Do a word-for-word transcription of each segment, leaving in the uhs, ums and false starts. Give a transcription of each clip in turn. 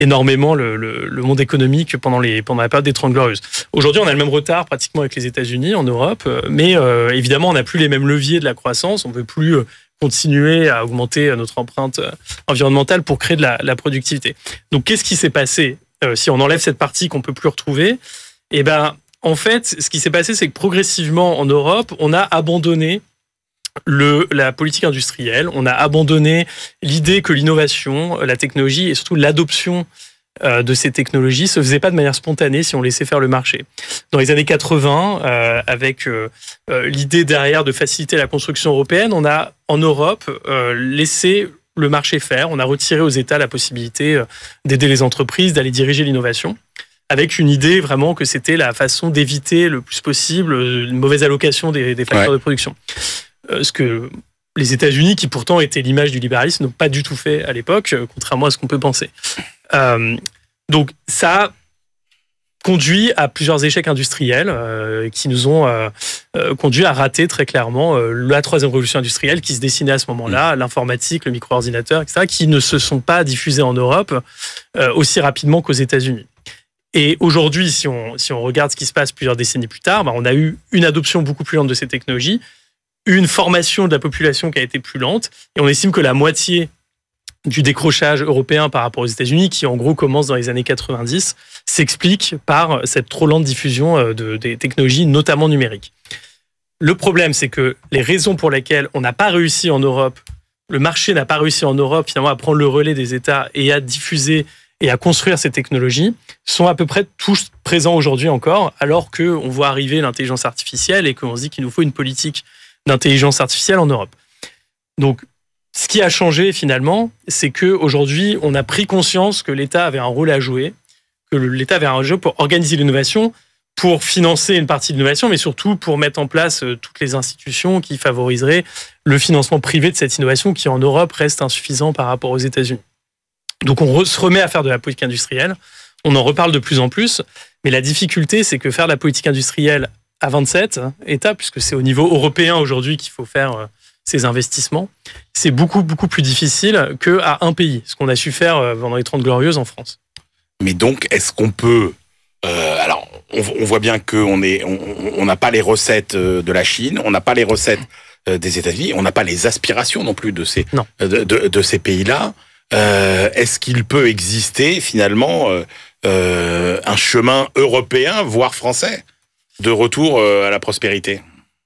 énormément le, le, le monde économique pendant, les, pendant la période des Trente Glorieuses. Aujourd'hui, on a le même retard pratiquement avec les États-Unis en Europe, mais euh, évidemment, on n'a plus les mêmes leviers de la croissance. On ne peut plus continuer à augmenter notre empreinte environnementale pour créer de la, la productivité. Donc, qu'est-ce qui s'est passé euh, si on enlève cette partie qu'on ne peut plus retrouver? Eh ben, en fait, ce qui s'est passé, c'est que progressivement en Europe, on a abandonné Le, la politique industrielle, on a abandonné l'idée que l'innovation, la technologie et surtout l'adoption euh, de ces technologies se faisait pas de manière spontanée si on laissait faire le marché. Dans les années quatre-vingts, euh, avec euh, euh, l'idée derrière de faciliter la construction européenne, on a en Europe euh, laissé le marché faire, on a retiré aux États la possibilité euh, d'aider les entreprises, d'aller diriger l'innovation, avec une idée vraiment que c'était la façon d'éviter le plus possible une mauvaise allocation des, des facteurs ouais. de production. Ce que les États-Unis, qui pourtant étaient l'image du libéralisme, n'ont pas du tout fait à l'époque, contrairement à ce qu'on peut penser. Euh, donc ça a conduit à plusieurs échecs industriels euh, qui nous ont euh, euh, conduit à rater très clairement euh, la troisième révolution industrielle qui se dessinait à ce moment-là, mmh. l'informatique, le micro-ordinateur, et cetera, qui ne se sont pas diffusés en Europe euh, aussi rapidement qu'aux États-Unis. Et aujourd'hui, si on, si on regarde ce qui se passe plusieurs décennies plus tard, bah, on a eu une adoption beaucoup plus lente de ces technologies, une formation de la population qui a été plus lente, et on estime que la moitié du décrochage européen par rapport aux États-Unis, qui en gros commence dans les années quatre-vingt-dix, s'explique par cette trop lente diffusion de, des technologies, notamment numériques. Le problème, c'est que les raisons pour lesquelles on n'a pas réussi en Europe, le marché n'a pas réussi en Europe finalement à prendre le relais des États et à diffuser et à construire ces technologies, sont à peu près tous présents aujourd'hui encore, alors qu'on voit arriver l'intelligence artificielle et qu'on se dit qu'il nous faut une politique d'intelligence artificielle en Europe. Donc, ce qui a changé finalement, c'est qu'aujourd'hui, on a pris conscience que l'État avait un rôle à jouer, que l'État avait un rôle à jouer pour organiser l'innovation, pour financer une partie de l'innovation, mais surtout pour mettre en place toutes les institutions qui favoriseraient le financement privé de cette innovation qui, en Europe, reste insuffisant par rapport aux États-Unis. Donc, on se remet à faire de la politique industrielle. On en reparle de plus en plus, mais la difficulté, c'est que faire de la politique industrielle à vingt-sept États, puisque c'est au niveau européen aujourd'hui qu'il faut faire ces investissements, c'est beaucoup, beaucoup plus difficile qu'à un pays, ce qu'on a su faire pendant les Trente Glorieuses en France. Mais donc, est-ce qu'on peut... Euh, alors, on, on voit bien qu'on est, on n'a pas les recettes de la Chine, on n'a pas les recettes des États-Unis, on n'a pas les aspirations non plus de ces, non. de, de, de ces pays-là. Euh, est-ce qu'il peut exister, finalement, euh, euh, un chemin européen, voire français, de retour à la prospérité?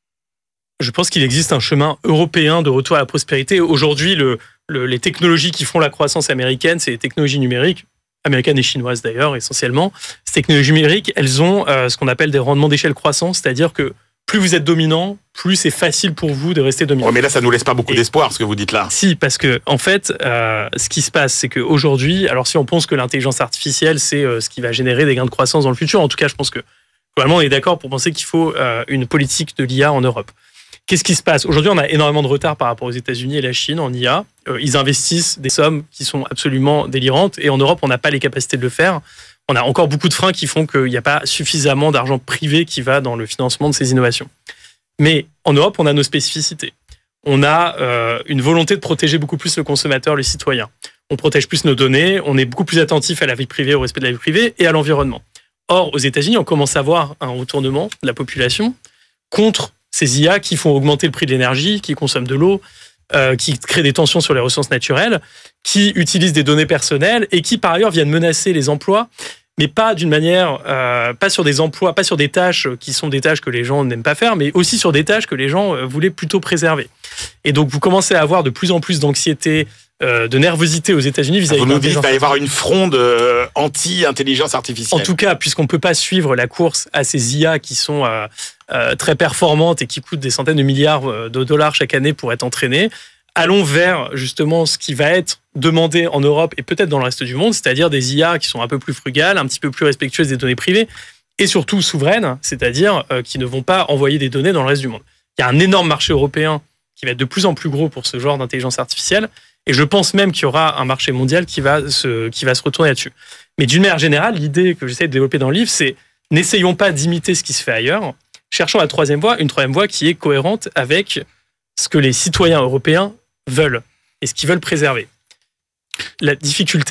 Je pense qu'il existe un chemin européen de retour à la prospérité. Aujourd'hui, le, le, les technologies qui font la croissance américaine, c'est les technologies numériques, américaines et chinoises d'ailleurs, essentiellement. Ces technologies numériques, elles ont euh, ce qu'on appelle des rendements d'échelle croissants, c'est-à-dire que plus vous êtes dominant, plus c'est facile pour vous de rester dominant. Ouais, mais là, ça nous laisse pas beaucoup et d'espoir, ce que vous dites là. Si, parce que en fait, euh, ce qui se passe, c'est qu'aujourd'hui, alors si on pense que l'intelligence artificielle, c'est euh, ce qui va générer des gains de croissance dans le futur, en tout cas, je pense que globalement, on est d'accord pour penser qu'il faut euh, une politique de l'I A en Europe. Qu'est-ce qui se passe? Aujourd'hui, on a énormément de retard par rapport aux États-Unis et la Chine en I A. Euh, ils investissent des sommes qui sont absolument délirantes, et en Europe, on n'a pas les capacités de le faire. On a encore beaucoup de freins qui font qu'il n'y a pas suffisamment d'argent privé qui va dans le financement de ces innovations. Mais en Europe, on a nos spécificités. On a euh, une volonté de protéger beaucoup plus le consommateur, le citoyen. On protège plus nos données, on est beaucoup plus attentif à la vie privée, au respect de la vie privée et à l'environnement. Or, aux États-Unis, on commence à voir un retournement de la population contre ces I A qui font augmenter le prix de l'énergie, qui consomment de l'eau, euh, qui créent des tensions sur les ressources naturelles, qui utilisent des données personnelles et qui, par ailleurs, viennent menacer les emplois, mais pas d'une manière, euh, pas sur des emplois, pas sur des tâches qui sont des tâches que les gens n'aiment pas faire, mais aussi sur des tâches que les gens euh, voulaient plutôt préserver. Et donc, vous commencez à avoir de plus en plus d'anxiété, euh, de nervosité aux États-Unis vis-à-vis de... Vous nous dites qu'il va y avoir une fronde euh, anti-intelligence artificielle. En tout cas, puisqu'on ne peut pas suivre la course à ces I A qui sont euh, euh, très performantes et qui coûtent des centaines de milliards de dollars chaque année pour être entraînées, allons vers justement ce qui va être demandé en Europe et peut-être dans le reste du monde, c'est-à-dire des I A qui sont un peu plus frugales, un petit peu plus respectueuses des données privées et surtout souveraines, c'est-à-dire euh, qui ne vont pas envoyer des données dans le reste du monde. Il y a un énorme marché européen qui va être de plus en plus gros pour ce genre d'intelligence artificielle et je pense même qu'il y aura un marché mondial qui va se, qui va se retourner là-dessus. Mais d'une manière générale, l'idée que j'essaie de développer dans le livre, c'est n'essayons pas d'imiter ce qui se fait ailleurs, cherchons la troisième voie, une troisième voie qui est cohérente avec ce que les citoyens européens veulent et ce qu'ils veulent préserver. La difficulté,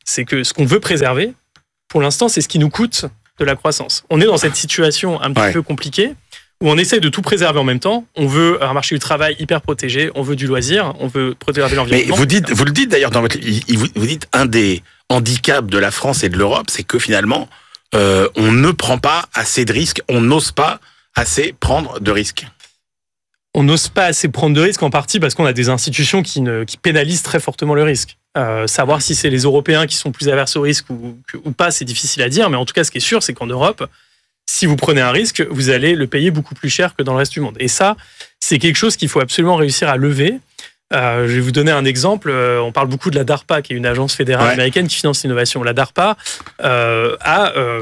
c'est que ce qu'on veut préserver, pour l'instant, c'est ce qui nous coûte de la croissance. On est dans cette situation un petit ouais. peu compliquée, où on essaye de tout préserver en même temps. On veut un marché du travail hyper protégé, on veut du loisir, on veut préserver l'environnement. Mais vous dites, vous le dites d'ailleurs dans votre, vous, vous dites un des handicaps de la France et de l'Europe, c'est que finalement, euh, on ne prend pas assez de risques, on n'ose pas assez prendre de risques. On n'ose pas assez prendre de risques en partie parce qu'on a des institutions qui, ne, qui pénalisent très fortement le risque. Euh, savoir si c'est les Européens qui sont plus averses au risque ou, ou pas, c'est difficile à dire, mais en tout cas, ce qui est sûr, c'est qu'en Europe, si vous prenez un risque, vous allez le payer beaucoup plus cher que dans le reste du monde. Et ça, c'est quelque chose qu'il faut absolument réussir à lever. Euh, je vais vous donner un exemple. Euh, on parle beaucoup de la DARPA, qui est une agence fédérale ouais. américaine qui finance l'innovation. La DARPA euh, a euh,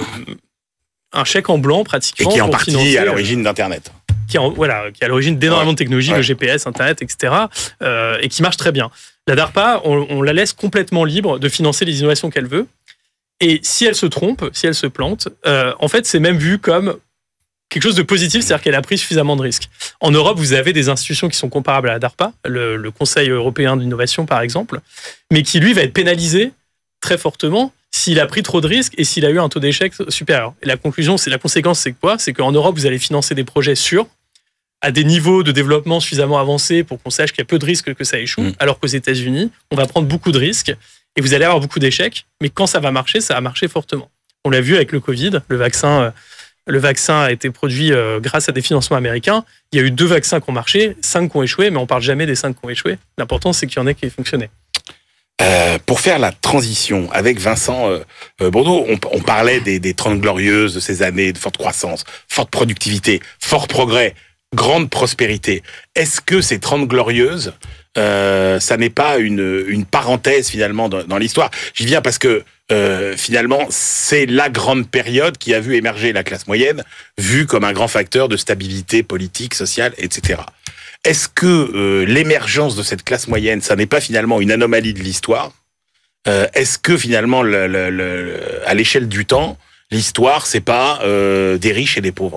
un chèque en blanc pratiquement. Et qui est en pour partie financer, à l'origine d'Internet. Qui est, en, voilà, qui est à l'origine d'énormément ouais. de technologies, ouais. le G P S, Internet, et cetera, euh, et qui marche très bien. La DARPA, on, on la laisse complètement libre de financer les innovations qu'elle veut. Et si elle se trompe, si elle se plante, euh, en fait, c'est même vu comme quelque chose de positif, c'est-à-dire qu'elle a pris suffisamment de risques. En Europe, vous avez des institutions qui sont comparables à la DARPA, le, le Conseil européen de l'innovation, par exemple, mais qui, lui, va être pénalisé très fortement s'il a pris trop de risques et s'il a eu un taux d'échec supérieur. Et la conclusion, c'est la conséquence, c'est quoi ? C'est qu'en Europe, vous allez financer des projets sûrs, à des niveaux de développement suffisamment avancés pour qu'on sache qu'il y a peu de risques que ça échoue, mmh. alors qu'aux États-Unis, on va prendre beaucoup de risques et vous allez avoir beaucoup d'échecs, mais quand ça va marcher, ça va marcher fortement. On l'a vu avec le Covid, le vaccin, euh, le vaccin a été produit euh, grâce à des financements américains. Il y a eu deux vaccins qui ont marché, cinq qui ont échoué, mais on parle jamais des cinq qui ont échoué. L'important, c'est qu'il y en ait qui aient fonctionné. Euh, pour faire la transition avec Vincent euh, Bourdeau, on, on parlait des, des trente glorieuses de ces années de forte croissance, forte productivité, fort progrès, grande prospérité. Est-ce que ces trente glorieuses, euh, ça n'est pas une, une parenthèse finalement dans, dans l'histoire ? J'y viens parce que euh, finalement, c'est la grande période qui a vu émerger la classe moyenne, vue comme un grand facteur de stabilité politique, sociale, et cetera. Est-ce que euh, l'émergence de cette classe moyenne, ça n'est pas finalement une anomalie de l'histoire ? euh, Est-ce que finalement, le, le, le, à l'échelle du temps, l'histoire, c'est pas euh, des riches et des pauvres ?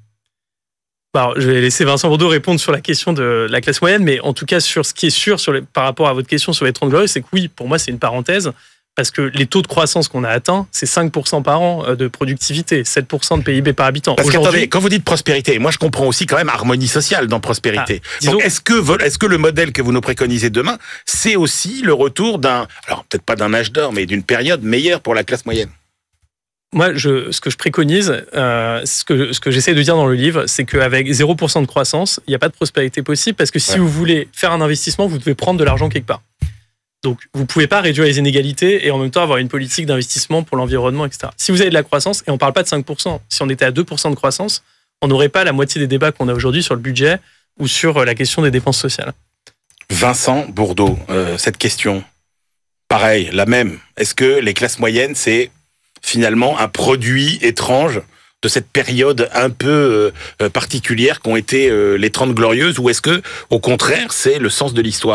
Alors, je vais laisser Vincent Bourdeau répondre sur la question de la classe moyenne, mais en tout cas, sur ce qui est sûr sur les, par rapport à votre question sur les trente glorieuses, c'est que oui, pour moi, c'est une parenthèse, parce que les taux de croissance qu'on a atteints, c'est cinq pour cent par an de productivité, sept pour cent de P I B par habitant. Parce qu'attendez, quand vous dites prospérité, moi je comprends aussi quand même harmonie sociale dans prospérité. Ah, disons, donc est-ce que, est-ce que le modèle que vous nous préconisez demain, c'est aussi le retour d'un, alors peut-être pas d'un âge d'or, mais d'une période meilleure pour la classe moyenne ? Moi, je, ce que je préconise, euh, ce que, ce que j'essaie de dire dans le livre, c'est qu'avec zéro pour cent de croissance, il n'y a pas de prospérité possible, parce que si ouais. vous voulez faire un investissement, vous devez prendre de l'argent quelque part. Donc, vous ne pouvez pas réduire les inégalités et en même temps avoir une politique d'investissement pour l'environnement, et cetera. Si vous avez de la croissance, et on ne parle pas de cinq pour cent, si on était à deux pour cent de croissance, on n'aurait pas la moitié des débats qu'on a aujourd'hui sur le budget ou sur la question des dépenses sociales. Vincent Bourdeau, euh, cette question, pareil, la même. Est-ce que les classes moyennes, c'est finalement un produit étrange de cette période un peu euh, particulière qu'ont été euh, les trente glorieuses, ou est-ce que, au contraire, c'est le sens de l'histoire ?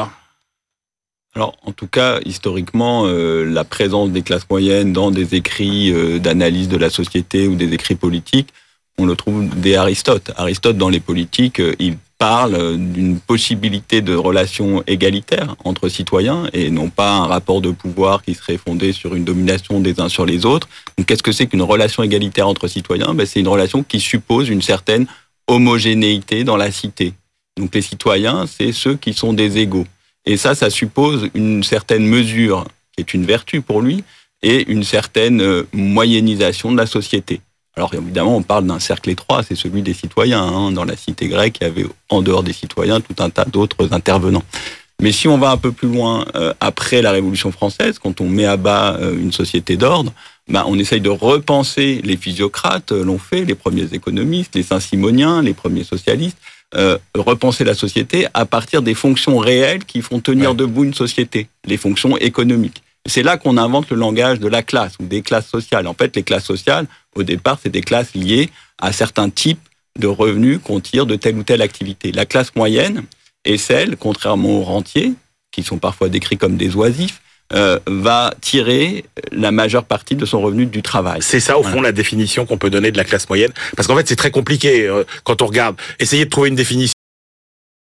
Alors, en tout cas, historiquement, euh, la présence des classes moyennes dans des écrits euh, d'analyse de la société ou des écrits politiques, on le trouve dès Aristote. Aristote, dans les politiques, euh, il parle d'une possibilité de relation égalitaire entre citoyens et non pas un rapport de pouvoir qui serait fondé sur une domination des uns sur les autres. Donc, qu'est-ce que c'est qu'une relation égalitaire entre citoyens ? Ben, c'est une relation qui suppose une certaine homogénéité dans la cité. Donc, les citoyens, c'est ceux qui sont des égaux. Et ça, ça suppose une certaine mesure, qui est une vertu pour lui, et une certaine moyennisation de la société. Alors évidemment, on parle d'un cercle étroit, c'est celui des citoyens. Hein. Dans la cité grecque, il y avait en dehors des citoyens tout un tas d'autres intervenants. Mais si on va un peu plus loin, euh, après la Révolution française, quand on met à bas euh, une société d'ordre, ben, on essaye de repenser, les physiocrates euh, l'ont fait, les premiers économistes, les saint-simoniens, les premiers socialistes, Euh, repenser la société à partir des fonctions réelles qui font tenir ouais. debout une société, les fonctions économiques. C'est là qu'on invente le langage de la classe ou des classes sociales. En fait, les classes sociales, au départ, c'est des classes liées à certains types de revenus qu'on tire de telle ou telle activité. La classe moyenne est celle, contrairement aux rentiers, qui sont parfois décrits comme des oisifs, Euh, va tirer la majeure partie de son revenu du travail. C'est ça, au voilà. fond, la définition qu'on peut donner de la classe moyenne. Parce qu'en fait, c'est très compliqué euh, quand on regarde. Essayez de trouver une définition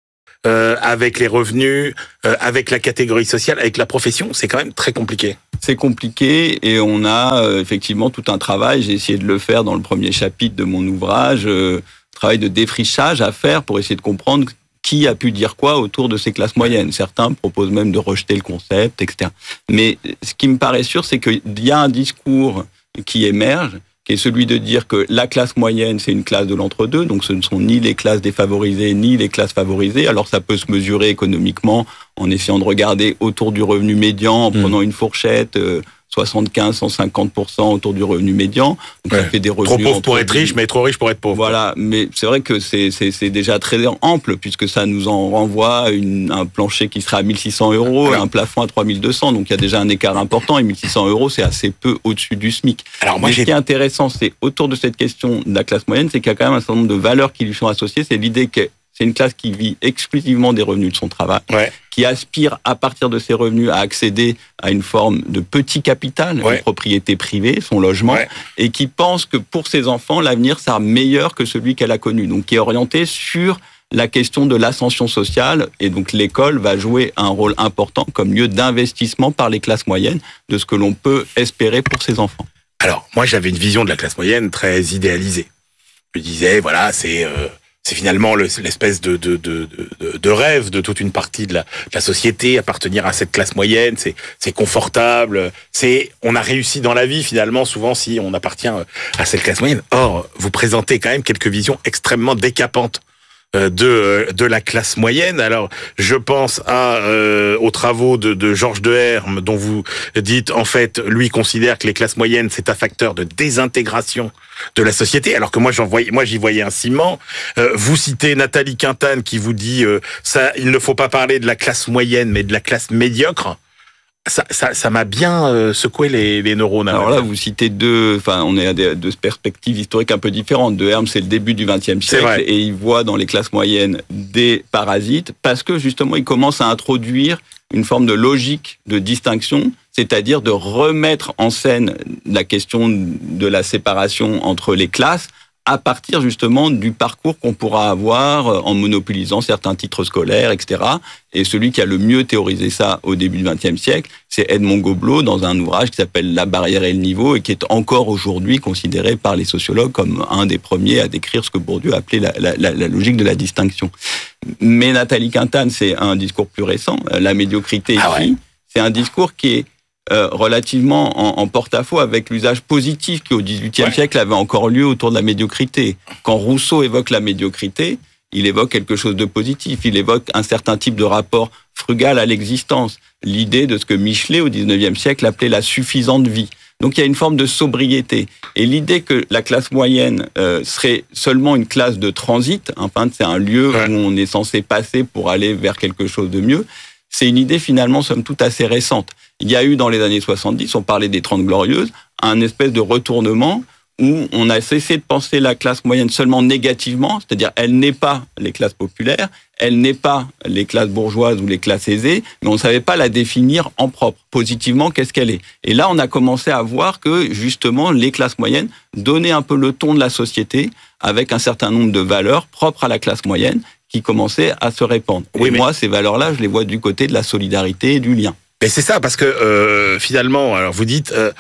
euh, avec les revenus, euh, avec la catégorie sociale, avec la profession, c'est quand même très compliqué. C'est compliqué et on a euh, effectivement tout un travail. J'ai essayé de le faire dans le premier chapitre de mon ouvrage, euh, travail de défrichage à faire pour essayer de comprendre qui a pu dire quoi autour de ces classes moyennes. Certains proposent même de rejeter le concept, et cetera. Mais ce qui me paraît sûr, c'est qu'il y a un discours qui émerge, qui est celui de dire que la classe moyenne, c'est une classe de l'entre-deux, donc ce ne sont ni les classes défavorisées, ni les classes favorisées. Alors ça peut se mesurer économiquement en essayant de regarder autour du revenu médian, en mmh. prenant une fourchette, euh, soixante-quinze à cent cinquante pour cent autour du revenu médian. Donc ouais. ça fait des revenus trop pauvre pour être riche, mais trop riche pour être pauvre. Voilà, mais c'est vrai que c'est, c'est, c'est déjà très ample, puisque ça nous en renvoie une, un plancher qui sera à mille six cents euros ouais. et un plafond à trois mille deux cents. Donc il y a déjà un écart important, et mille six cents euros, c'est assez peu au-dessus du SMIC. Alors moi, mais j'ai... ce qui est intéressant, c'est autour de cette question de la classe moyenne, c'est qu'il y a quand même un certain nombre de valeurs qui lui sont associées. C'est l'idée que c'est une classe qui vit exclusivement des revenus de son travail, ouais. qui aspire à partir de ses revenus à accéder à une forme de petit capital, ouais. une propriété privée, son logement, ouais. et qui pense que pour ses enfants, l'avenir sera meilleur que celui qu'elle a connu. Donc qui est orienté sur la question de l'ascension sociale, et donc l'école va jouer un rôle important comme lieu d'investissement par les classes moyennes de ce que l'on peut espérer pour ses enfants. Alors, moi j'avais une vision de la classe moyenne très idéalisée. Je disais, voilà, c'est... Euh... C'est finalement le, l'espèce de, de, de, de, de rêve de toute une partie de la, de la société, appartenir à cette classe moyenne, c'est, c'est confortable, c'est, on a réussi dans la vie finalement souvent si on appartient à cette classe moyenne. Or, vous présentez quand même quelques visions extrêmement décapantes de de la classe moyenne. Alors, je pense à euh, aux travaux de, de Georges Deherme, dont vous dites en fait, lui considère que les classes moyennes c'est un facteur de désintégration de la société. Alors que moi j'en voyais, moi j'y voyais un ciment. Euh, vous citez Nathalie Quintane qui vous dit euh, ça, il ne faut pas parler de la classe moyenne, mais de la classe médiocre. Ça, ça, ça m'a bien euh, secoué les, les neurones. Alors là, vous citez deux, enfin, on est à des, deux perspectives historiques un peu différentes. Deherme, c'est le début du vingtième siècle, et il voit dans les classes moyennes des parasites, parce que justement, il commence à introduire une forme de logique de distinction, c'est-à-dire de remettre en scène la question de la séparation entre les classes, à partir justement du parcours qu'on pourra avoir en monopolisant certains titres scolaires, et cetera. Et celui qui a le mieux théorisé ça au début du vingtième siècle, c'est Edmond Goblet, dans un ouvrage qui s'appelle La barrière et le niveau, et qui est encore aujourd'hui considéré par les sociologues comme un des premiers à décrire ce que Bourdieu appelait la, la, la, la logique de la distinction. Mais Nathalie Quintane, c'est un discours plus récent. La médiocrité ah ici, ouais. c'est un discours qui est Euh, relativement en, en porte-à-faux avec l'usage positif qui au dix-huitième ouais. siècle avait encore lieu autour de la médiocrité. Quand Rousseau évoque la médiocrité, il évoque quelque chose de positif, il évoque un certain type de rapport frugal à l'existence, l'idée de ce que Michelet au dix-neuvième siècle appelait la suffisante vie. Donc il y a une forme de sobriété. Et l'idée que la classe moyenne euh, serait seulement une classe de transit, enfin c'est un lieu ouais. où on est censé passer pour aller vers quelque chose de mieux, c'est une idée finalement somme toute assez récente. Il y a eu dans les années soixante-dix, on parlait des Trente Glorieuses, un espèce de retournement où on a cessé de penser la classe moyenne seulement négativement, c'est-à-dire elle n'est pas les classes populaires, elle n'est pas les classes bourgeoises ou les classes aisées, mais on ne savait pas la définir en propre. Positivement, qu'est-ce qu'elle est ? Et là, on a commencé à voir que justement les classes moyennes donnaient un peu le ton de la société avec un certain nombre de valeurs propres à la classe moyenne qui commençaient à se répandre. Oui, et mais... moi, ces valeurs-là, je les vois du côté de la solidarité et du lien. Mais c'est ça, parce que euh, finalement, alors vous dites, euh,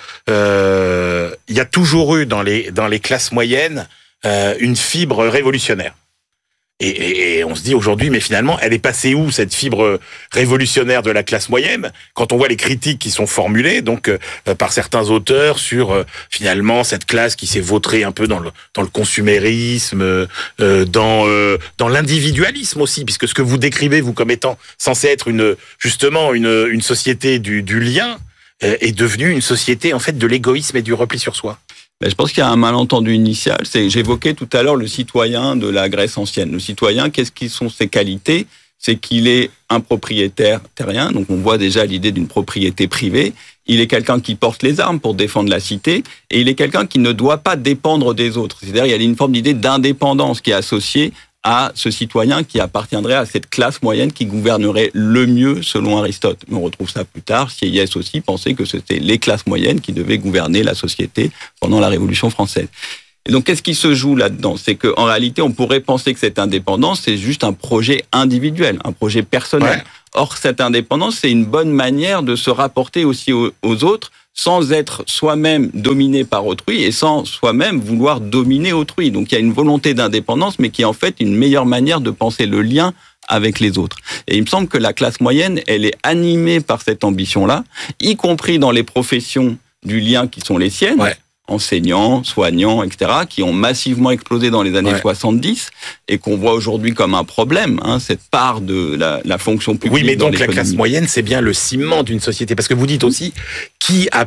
euh, il y a toujours eu dans les dans les classes moyennes euh, une fibre révolutionnaire. Et, et, et on se dit aujourd'hui, mais finalement, elle est passée où cette fibre révolutionnaire de la classe moyenne ? Quand on voit les critiques qui sont formulées, donc euh, par certains auteurs sur euh, finalement cette classe qui s'est vautrée un peu dans le dans le consumérisme, euh, dans euh, dans l'individualisme aussi, puisque ce que vous décrivez vous comme étant censé être une justement une une société du du lien euh, est devenue une société en fait de l'égoïsme et du repli sur soi. Ben, je pense qu'il y a un malentendu initial. C'est, j'évoquais tout à l'heure le citoyen de la Grèce ancienne. Le citoyen, qu'est-ce qui sont ses qualités ? C'est qu'il est un propriétaire terrien, donc on voit déjà l'idée d'une propriété privée. Il est quelqu'un qui porte les armes pour défendre la cité, et il est quelqu'un qui ne doit pas dépendre des autres. C'est-à-dire, il y a une forme d'idée d'indépendance qui est associée à ce citoyen qui appartiendrait à cette classe moyenne qui gouvernerait le mieux selon Aristote. Mais on retrouve ça plus tard. Sieyès aussi pensait que c'était les classes moyennes qui devaient gouverner la société pendant la Révolution française. Et donc, qu'est-ce qui se joue là-dedans? C'est qu'en réalité, on pourrait penser que cette indépendance, c'est juste un projet individuel, un projet personnel. Ouais. Or, cette indépendance, c'est une bonne manière de se rapporter aussi aux, aux autres sans être soi-même dominé par autrui et sans soi-même vouloir dominer autrui. Donc, il y a une volonté d'indépendance, mais qui est en fait une meilleure manière de penser le lien avec les autres. Et il me semble que la classe moyenne, elle est animée par cette ambition-là, y compris dans les professions du lien qui sont les siennes. Ouais. Enseignants, soignants, et cetera, qui ont massivement explosé dans les années ouais. soixante-dix et qu'on voit aujourd'hui comme un problème, hein, cette part de la, la fonction publique. Oui, mais donc la classe moyenne, c'est bien le ciment d'une société. Parce que vous dites aussi, qui a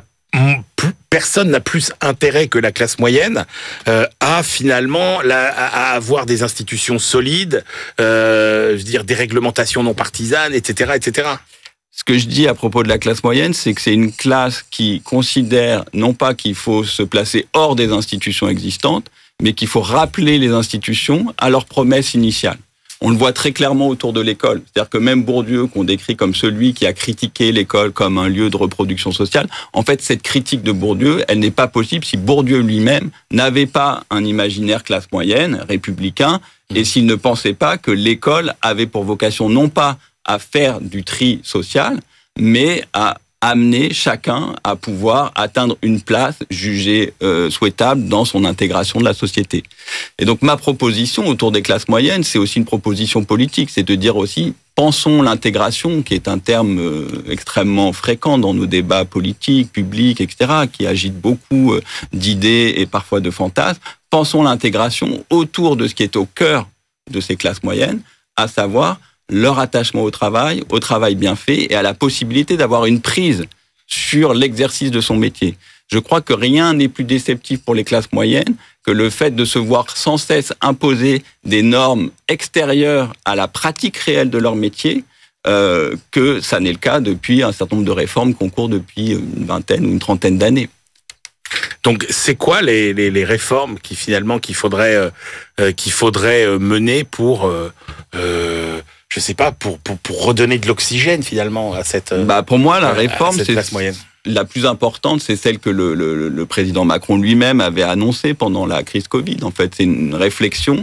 personne n'a plus intérêt que la classe moyenne euh, à finalement la, à avoir des institutions solides, euh, je veux dire des réglementations non partisanes, et cetera, et cetera. Ce que je dis à propos de la classe moyenne, c'est que c'est une classe qui considère non pas qu'il faut se placer hors des institutions existantes, mais qu'il faut rappeler les institutions à leur promesse initiale. On le voit très clairement autour de l'école. C'est-à-dire que même Bourdieu, qu'on décrit comme celui qui a critiqué l'école comme un lieu de reproduction sociale, en fait, cette critique de Bourdieu, elle n'est pas possible si Bourdieu lui-même n'avait pas un imaginaire classe moyenne, républicain, et s'il ne pensait pas que l'école avait pour vocation non pas à faire du tri social, mais à amener chacun à pouvoir atteindre une place jugée euh, souhaitable dans son intégration de la société. Et donc ma proposition autour des classes moyennes, c'est aussi une proposition politique, c'est de dire aussi, pensons l'intégration, qui est un terme euh, extrêmement fréquent dans nos débats politiques, publics, et cetera, qui agite beaucoup euh, d'idées et parfois de fantasmes, pensons l'intégration autour de ce qui est au cœur de ces classes moyennes, à savoir leur attachement au travail, au travail bien fait et à la possibilité d'avoir une prise sur l'exercice de son métier. Je crois que rien n'est plus déceptif pour les classes moyennes que le fait de se voir sans cesse imposer des normes extérieures à la pratique réelle de leur métier, euh, que ça n'est le cas depuis un certain nombre de réformes qu'on court depuis une vingtaine ou une trentaine d'années. Donc, c'est quoi les, les, les réformes qui finalement qu'il faudrait euh, qu'il faudrait mener pour euh, euh, je sais pas, pour, pour, pour redonner de l'oxygène finalement à cette bah pour moi la réforme c'est classe moyenne. La plus importante, c'est celle que le, le, le président Macron lui-même avait annoncée pendant la crise Covid. En fait, c'est une réflexion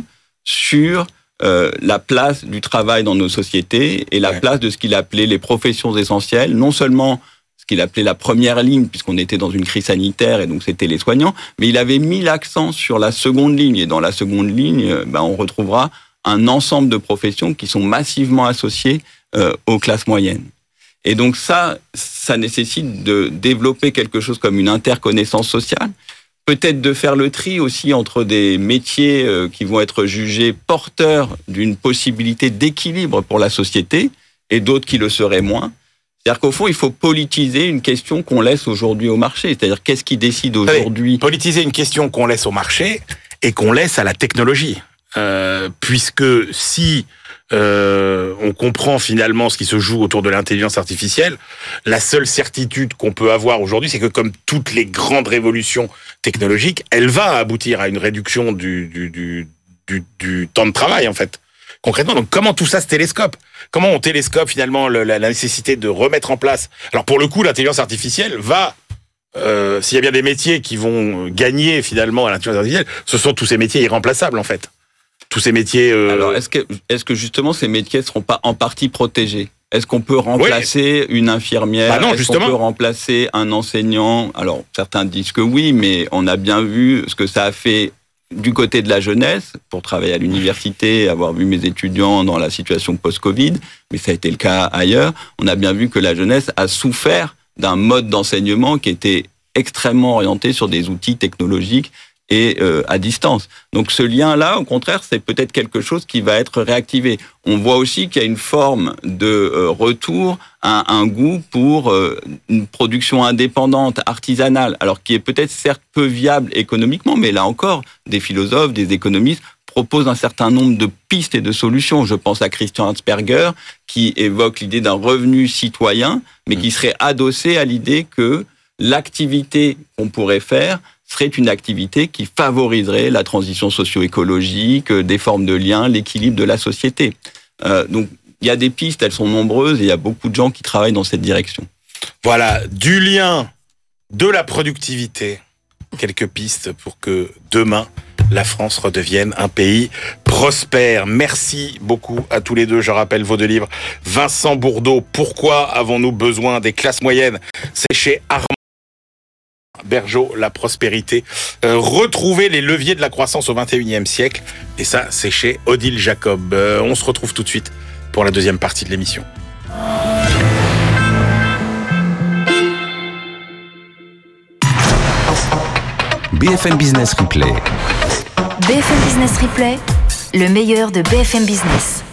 sur euh, la place du travail dans nos sociétés et la ouais. place de ce qu'il appelait les professions essentielles, non seulement ce qu'il appelait la première ligne, puisqu'on était dans une crise sanitaire et donc c'était les soignants, mais il avait mis l'accent sur la seconde ligne. Et dans la seconde ligne, ben, on retrouvera un ensemble de professions qui sont massivement associées euh, aux classes moyennes. Et donc ça, ça nécessite de développer quelque chose comme une interconnaissance sociale, peut-être de faire le tri aussi entre des métiers euh, qui vont être jugés porteurs d'une possibilité d'équilibre pour la société et d'autres qui le seraient moins. C'est-à-dire qu'au fond, il faut politiser une question qu'on laisse aujourd'hui au marché. C'est-à-dire qu'est-ce qui décide aujourd'hui ? Politiser une question qu'on laisse au marché et qu'on laisse à la technologie. Euh, puisque si euh, on comprend finalement ce qui se joue autour de l'intelligence artificielle, la seule certitude qu'on peut avoir aujourd'hui, c'est que comme toutes les grandes révolutions technologiques, elle va aboutir à une réduction du, du, du, du, du temps de travail, en fait. Concrètement, donc comment tout ça se télescope ? Comment on télescope finalement le, la, la nécessité de remettre en place ? Alors pour le coup, l'intelligence artificielle va... Euh, s'il y a bien des métiers qui vont gagner finalement à l'intelligence artificielle, ce sont tous ces métiers irremplaçables, en fait. Tous ces métiers... Euh... Alors, est-ce que, est-ce que justement ces métiers ne seront pas en partie protégés ? Est-ce qu'on peut remplacer oui. une infirmière ? Bah non, Est-ce justement. qu'on peut remplacer un enseignant ? Alors, certains disent que oui, mais on a bien vu ce que ça a fait du côté de la jeunesse, pour travailler à l'université, avoir vu mes étudiants dans la situation post-Covid, mais ça a été le cas ailleurs. On a bien vu que la jeunesse a souffert d'un mode d'enseignement qui était extrêmement orienté sur des outils technologiques et euh, à distance. Donc ce lien-là, au contraire, c'est peut-être quelque chose qui va être réactivé. On voit aussi qu'il y a une forme de euh, retour à un goût pour euh, une production indépendante, artisanale, alors qui est peut-être certes peu viable économiquement, mais là encore, des philosophes, des économistes proposent un certain nombre de pistes et de solutions. Je pense à Christian Hatzberger, qui évoque l'idée d'un revenu citoyen, mais qui serait adossé à l'idée que l'activité qu'on pourrait faire serait une activité qui favoriserait la transition socio-écologique, des formes de liens, l'équilibre de la société. Euh, donc, il y a des pistes, elles sont nombreuses, et il y a beaucoup de gens qui travaillent dans cette direction. Voilà, du lien, de la productivité quelques pistes pour que demain, la France redevienne un pays prospère. Merci beaucoup à tous les deux. Je rappelle vos deux livres. Vincent Bourdeau, Pourquoi avons-nous besoin des classes moyennes? C'est chez Armand Bergeau, La prospérité. Euh, retrouver les leviers de la croissance au vingt et unième siècle. Et ça, c'est chez Odile Jacob. Euh, on se retrouve tout de suite pour la deuxième partie de l'émission. B F M Business Replay. B F M Business Replay, le meilleur de B F M Business.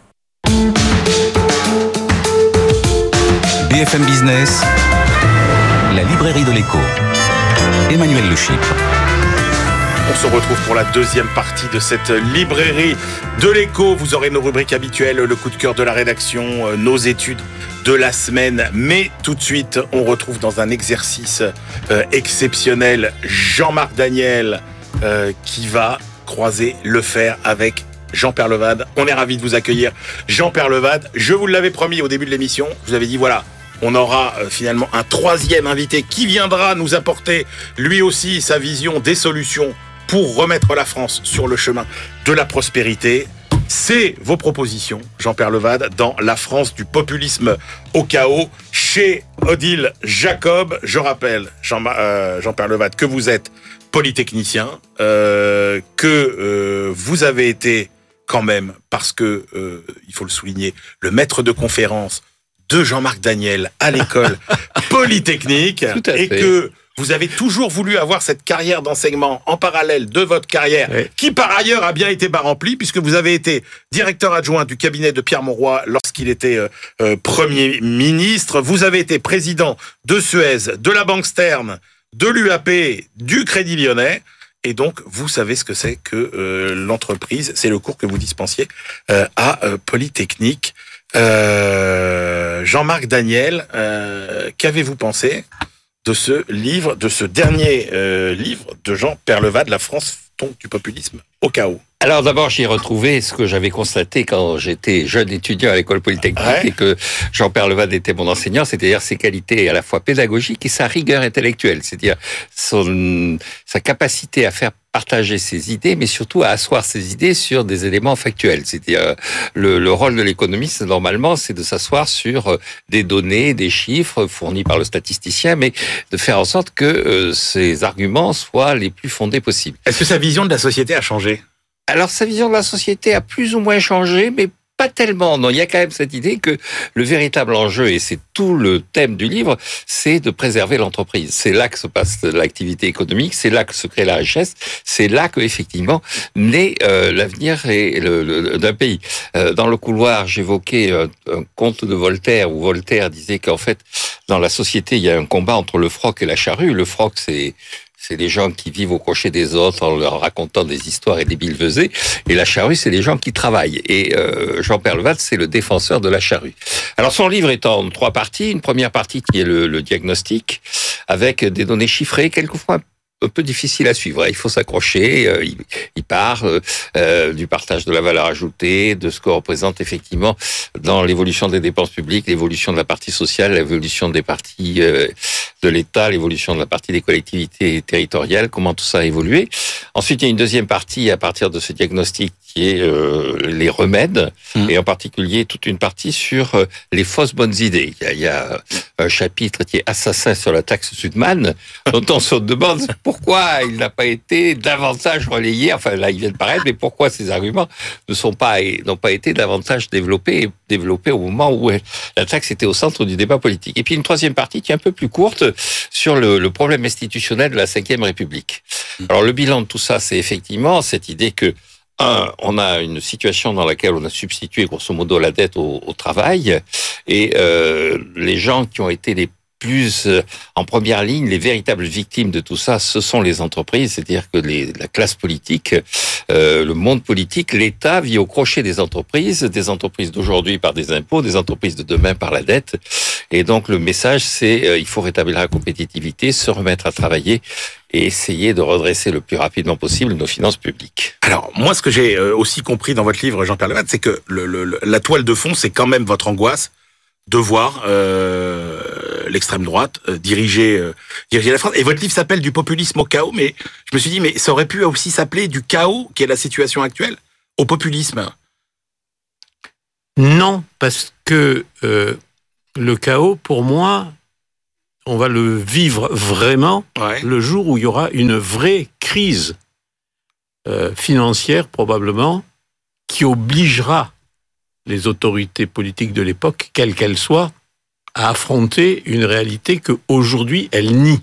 B F M Business, la librairie de l'écho. Emmanuel Le Chypre. On se retrouve pour la deuxième partie de cette librairie de l'écho. Vous aurez nos rubriques habituelles, le coup de cœur de la rédaction, nos études de la semaine. Mais tout de suite, on retrouve dans un exercice euh, exceptionnel Jean-Marc Daniel euh, qui va croiser le fer avec Jean Peyrelevade. On est ravis de vous accueillir, Jean Peyrelevade. Je vous l'avais promis au début de l'émission. Je vous avais dit, voilà, on aura euh, finalement un troisième invité qui viendra nous apporter lui aussi sa vision des solutions pour remettre la France sur le chemin de la prospérité. C'est vos propositions, Jean Peyrelevade, dans La France du populisme au chaos, chez Odile Jacob. Je rappelle, Jean, euh, Jean Peyrelevade, que vous êtes polytechnicien, euh, que euh, vous avez été quand même, parce que, euh, il faut le souligner, le maître de conférence de Jean-Marc Daniel à l'école polytechnique, et que vous avez toujours voulu avoir cette carrière d'enseignement en parallèle de votre carrière, oui, qui par ailleurs a bien été remplie, puisque vous avez été directeur adjoint du cabinet de Pierre Mauroy lorsqu'il était euh, euh, Premier ministre. Vous avez été président de Suez, de la Banque Stern, de l'U A P, du Crédit Lyonnais. Et donc, vous savez ce que c'est que euh, l'entreprise. C'est le cours que vous dispensiez euh, à euh, Polytechnique. Euh, Jean-Marc Daniel, euh, qu'avez-vous pensé de ce livre, de ce dernier euh, livre de Jean Peyrelevade, La France tombe du populisme au chaos? Alors d'abord, j'y ai retrouvé ce que j'avais constaté quand j'étais jeune étudiant à l'école polytechnique, ouais, et que Jean Peyrelevade était mon enseignant, c'est-à-dire ses qualités à la fois pédagogiques et sa rigueur intellectuelle, c'est-à-dire son, sa capacité à faire partager ses idées, mais surtout à asseoir ses idées sur des éléments factuels. C'est-à-dire le, le rôle de l'économiste, normalement, c'est de s'asseoir sur des données, des chiffres fournis par le statisticien, mais de faire en sorte que euh, ces arguments soient les plus fondés possibles. Est-ce que sa vision de la société a changé? Alors, sa vision de la société a plus ou moins changé, mais pas tellement. Non, il y a quand même cette idée que le véritable enjeu, et c'est tout le thème du livre, c'est de préserver l'entreprise. C'est là que se passe l'activité économique, c'est là que se crée la richesse, c'est là que effectivement naît euh, l'avenir et le, le, d'un pays. Euh, dans le couloir, j'évoquais un, un conte de Voltaire où Voltaire disait qu'en fait, dans la société, il y a un combat entre le froc et la charrue. Le froc, c'est C'est les gens qui vivent au crochet des autres en leur racontant des histoires et des billevesées. Et la charrue, c'est les gens qui travaillent. Et euh, Jean Peyrelevade, c'est le défenseur de la charrue. Alors, son livre est en trois parties. Une première partie qui est le, le diagnostic, avec des données chiffrées, quelquefois un peu difficile à suivre. Il faut s'accrocher. Euh, il, il part euh, du partage de la valeur ajoutée, de ce que représente effectivement dans l'évolution des dépenses publiques, l'évolution de la partie sociale, l'évolution des parties euh, de l'État, l'évolution de la partie des collectivités territoriales, comment tout ça a évolué. Ensuite, il y a une deuxième partie à partir de ce diagnostic qui est euh, les remèdes, mmh. et en particulier toute une partie sur euh, les fausses bonnes idées. Il y, a, il y a un chapitre qui est assassin sur la taxe Sudman, dont on se demande pourquoi il n'a pas été davantage relayé, enfin là il vient de paraître, mais pourquoi ces arguments ne sont pas, n'ont pas été davantage développés, développés au moment où la taxe était au centre du débat politique. Et puis une troisième partie qui est un peu plus courte sur le, le problème institutionnel de la cinquième République. Mmh. Alors le bilan de tout ça, c'est effectivement cette idée que Un, on a une situation dans laquelle on a substitué grosso modo la dette au, au travail, et euh, les gens qui ont été les plus euh, en première ligne, les véritables victimes de tout ça, ce sont les entreprises, c'est-à-dire que les, la classe politique, euh, le monde politique, l'État vit au crochet des entreprises, des entreprises d'aujourd'hui par des impôts, des entreprises de demain par la dette, et donc le message c'est euh, il faut rétablir la compétitivité, se remettre à travailler et essayer de redresser le plus rapidement possible nos finances publiques. Alors, moi, ce que j'ai aussi compris dans votre livre, Jean Peyrelevade, c'est que le, le, la toile de fond, c'est quand même votre angoisse de voir euh, euh, l'extrême droite euh, diriger, euh, diriger la France. Et votre livre s'appelle Du populisme au chaos, mais je me suis dit, mais ça aurait pu aussi s'appeler du chaos, qui est la situation actuelle, au populisme. Non, parce que euh, le chaos, pour moi, on va le vivre vraiment Ouais. le jour où il y aura une vraie crise euh, financière, probablement, qui obligera les autorités politiques de l'époque, quelles qu'elles soient, à affronter une réalité qu'aujourd'hui, elles nient.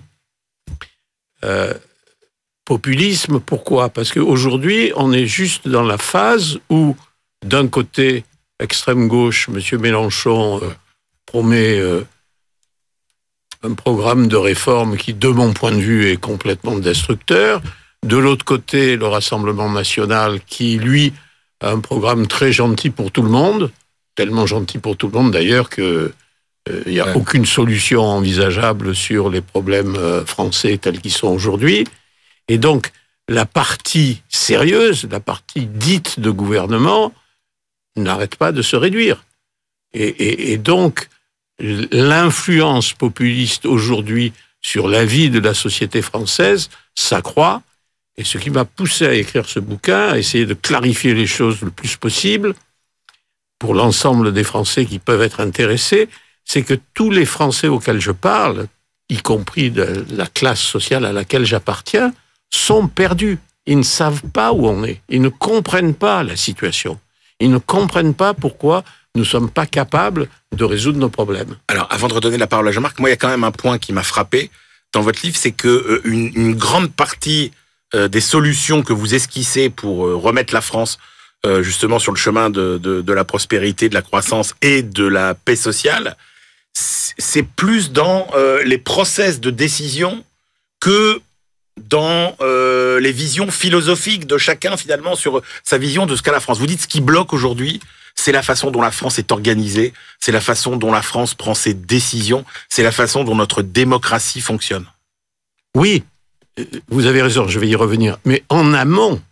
Euh, populisme, pourquoi ? Parce qu'aujourd'hui, on est juste dans la phase où, d'un côté, extrême gauche, M. Mélenchon euh, promet euh, un programme de réforme qui, de mon point de vue, est complètement destructeur. De l'autre côté, le Rassemblement national qui, lui, a un programme très gentil pour tout le monde, tellement gentil pour tout le monde d'ailleurs que il euh, n'y a ouais. aucune solution envisageable sur les problèmes euh, français tels qu'ils sont aujourd'hui. Et donc, la partie sérieuse, la partie dite de gouvernement, n'arrête pas de se réduire. Et, et, et donc, l'influence populiste aujourd'hui sur la vie de la société française s'accroît. Et ce qui m'a poussé à écrire ce bouquin, à essayer de clarifier les choses le plus possible pour l'ensemble des Français qui peuvent être intéressés, c'est que tous les Français auxquels je parle, y compris de la classe sociale à laquelle j'appartiens, sont perdus. Ils ne savent pas où on est. Ils ne comprennent pas la situation. Ils ne comprennent pas pourquoi nous ne sommes pas capables de résoudre nos problèmes. Alors, avant de redonner la parole à Jean-Marc, moi, il y a quand même un point qui m'a frappé dans votre livre, c'est que euh, une, une grande partie euh, des solutions que vous esquissez pour euh, remettre la France euh, justement sur le chemin de, de, de la prospérité, de la croissance et de la paix sociale, c'est plus dans euh, les process de décision que dans euh, les visions philosophiques de chacun, finalement, sur sa vision de ce qu'est la France. Vous dites ce qui bloque aujourd'hui, c'est la façon dont la France est organisée, c'est la façon dont la France prend ses décisions, c'est la façon dont notre démocratie fonctionne. Oui, vous avez raison, je vais y revenir. Mais en amont,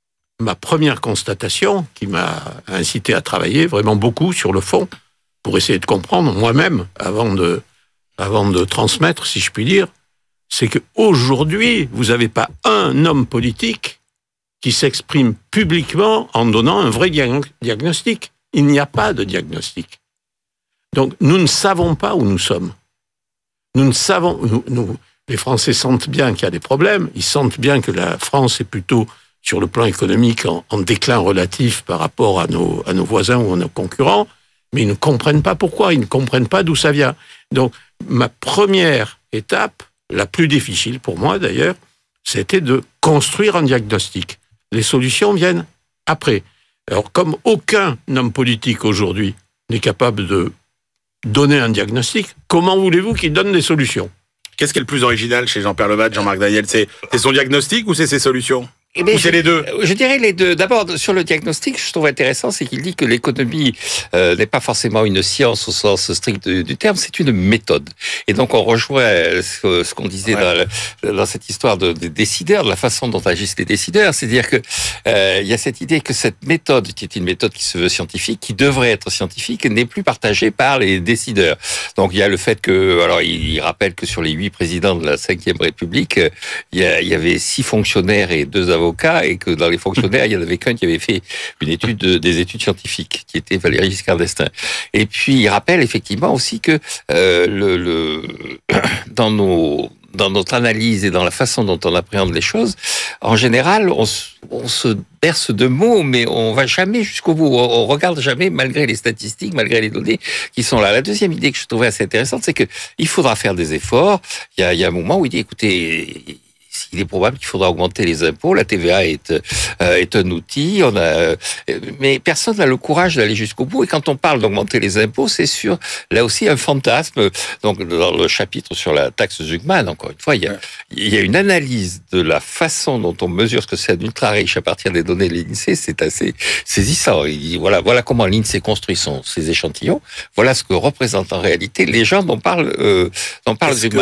ma première constatation, qui m'a incité à travailler vraiment beaucoup sur le fond, pour essayer de comprendre moi-même, avant de, avant de transmettre, si je puis dire, c'est qu'aujourd'hui, vous n'avez pas un homme politique qui s'exprime publiquement en donnant un vrai diagnostic. Il n'y a pas de diagnostic. Donc, nous ne savons pas où nous sommes. Nous ne savons... Nous, nous, les Français sentent bien qu'il y a des problèmes. Ils sentent bien que la France est plutôt, sur le plan économique, en, en déclin relatif par rapport à nos, à nos voisins ou à nos concurrents. Mais ils ne comprennent pas pourquoi. Ils ne comprennent pas d'où ça vient. Donc, ma première étape, la plus difficile pour moi d'ailleurs, c'était de construire un diagnostic. Les solutions viennent après. Alors, comme aucun homme politique aujourd'hui n'est capable de donner un diagnostic, comment voulez-vous qu'il donne des solutions ? Qu'est-ce qui est le plus original chez Jean-Pierre Levat, Jean-Marc Daniel ? C'est son diagnostic ou c'est ses solutions ? Eh bien, Ou c'est les deux ? Je dirais les deux. D'abord, sur le diagnostic, je trouve intéressant, c'est qu'il dit que l'économie euh, n'est pas forcément une science au sens strict du, du terme, c'est une méthode. Et donc, on rejoint ce, ce qu'on disait ouais. dans, dans cette histoire de, des décideurs, de la façon dont agissent les décideurs. C'est-à-dire que euh, il y a cette idée que cette méthode, qui est une méthode qui se veut scientifique, qui devrait être scientifique, n'est plus partagée par les décideurs. Donc, il y a le fait que, alors, il, il rappelle que sur les huit présidents de la cinquième République, il y, a, il y avait six fonctionnaires et deux avocats, et que dans les fonctionnaires, il y en avait qu'un qui avait fait une étude, de, des études scientifiques, qui était Valéry Giscard d'Estaing. Et puis, il rappelle effectivement aussi que euh, le, le, dans nos dans notre analyse et dans la façon dont on appréhende les choses, en général, on, on se berce de mots, mais on va jamais jusqu'au bout. On, on regarde jamais, malgré les statistiques, malgré les données qui sont là. La deuxième idée que je trouvais assez intéressante, c'est que il faudra faire des efforts. Il y a, il y a un moment où il dit, écoutez, il est probable qu'il faudra augmenter les impôts. La T V A est, euh, est un outil. On a, euh, mais personne n'a le courage d'aller jusqu'au bout. Et quand on parle d'augmenter les impôts, c'est sur, là aussi, un fantasme. Donc, dans le chapitre sur la taxe Zuckman, encore une fois, il y a, il y a une analyse de la façon dont on mesure ce que c'est un ultra-riche à partir des données de l'INSEE. C'est assez saisissant. Il dit, voilà, voilà comment l'INSEE construit son, ses échantillons. Voilà ce que représente en réalité les gens dont parle, euh, dont parle Zuckman.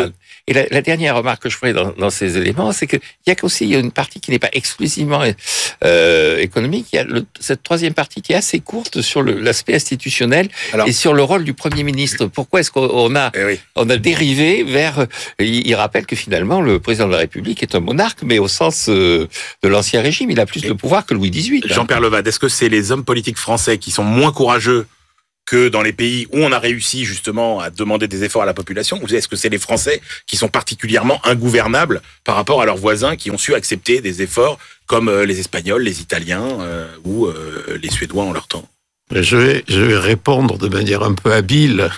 Et la, la dernière remarque que je ferai dans, dans ces éléments, c'est qu'il y a aussi il y a une partie qui n'est pas exclusivement euh, économique. Il y a le, cette troisième partie qui est assez courte sur le, l'aspect institutionnel Alors, et sur le rôle du Premier ministre. Pourquoi est-ce qu'on a, eh oui. on a dérivé vers... Il, il rappelle que finalement, le président de la République est un monarque, mais au sens euh, de l'ancien régime. Il a plus et de pouvoir que Louis dix-huit. Hein. Jean-Pierre Levade, est-ce que c'est les hommes politiques français qui sont moins courageux que dans les pays où on a réussi justement à demander des efforts à la population, ou est-ce que c'est les Français qui sont particulièrement ingouvernables par rapport à leurs voisins qui ont su accepter des efforts comme les Espagnols, les Italiens euh, ou euh, les Suédois en leur temps? Je vais, je vais répondre de manière un peu habile.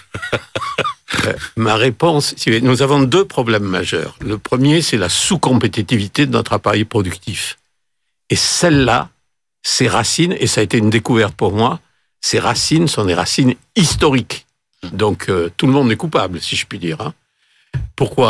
Ma réponse, nous avons deux problèmes majeurs. Le premier, c'est la sous-compétitivité de notre appareil productif. Et celle-là, ses racines, et ça a été une découverte pour moi, ces racines sont des racines historiques. Donc, euh, tout le monde est coupable, si je puis dire. Hein. Pourquoi ?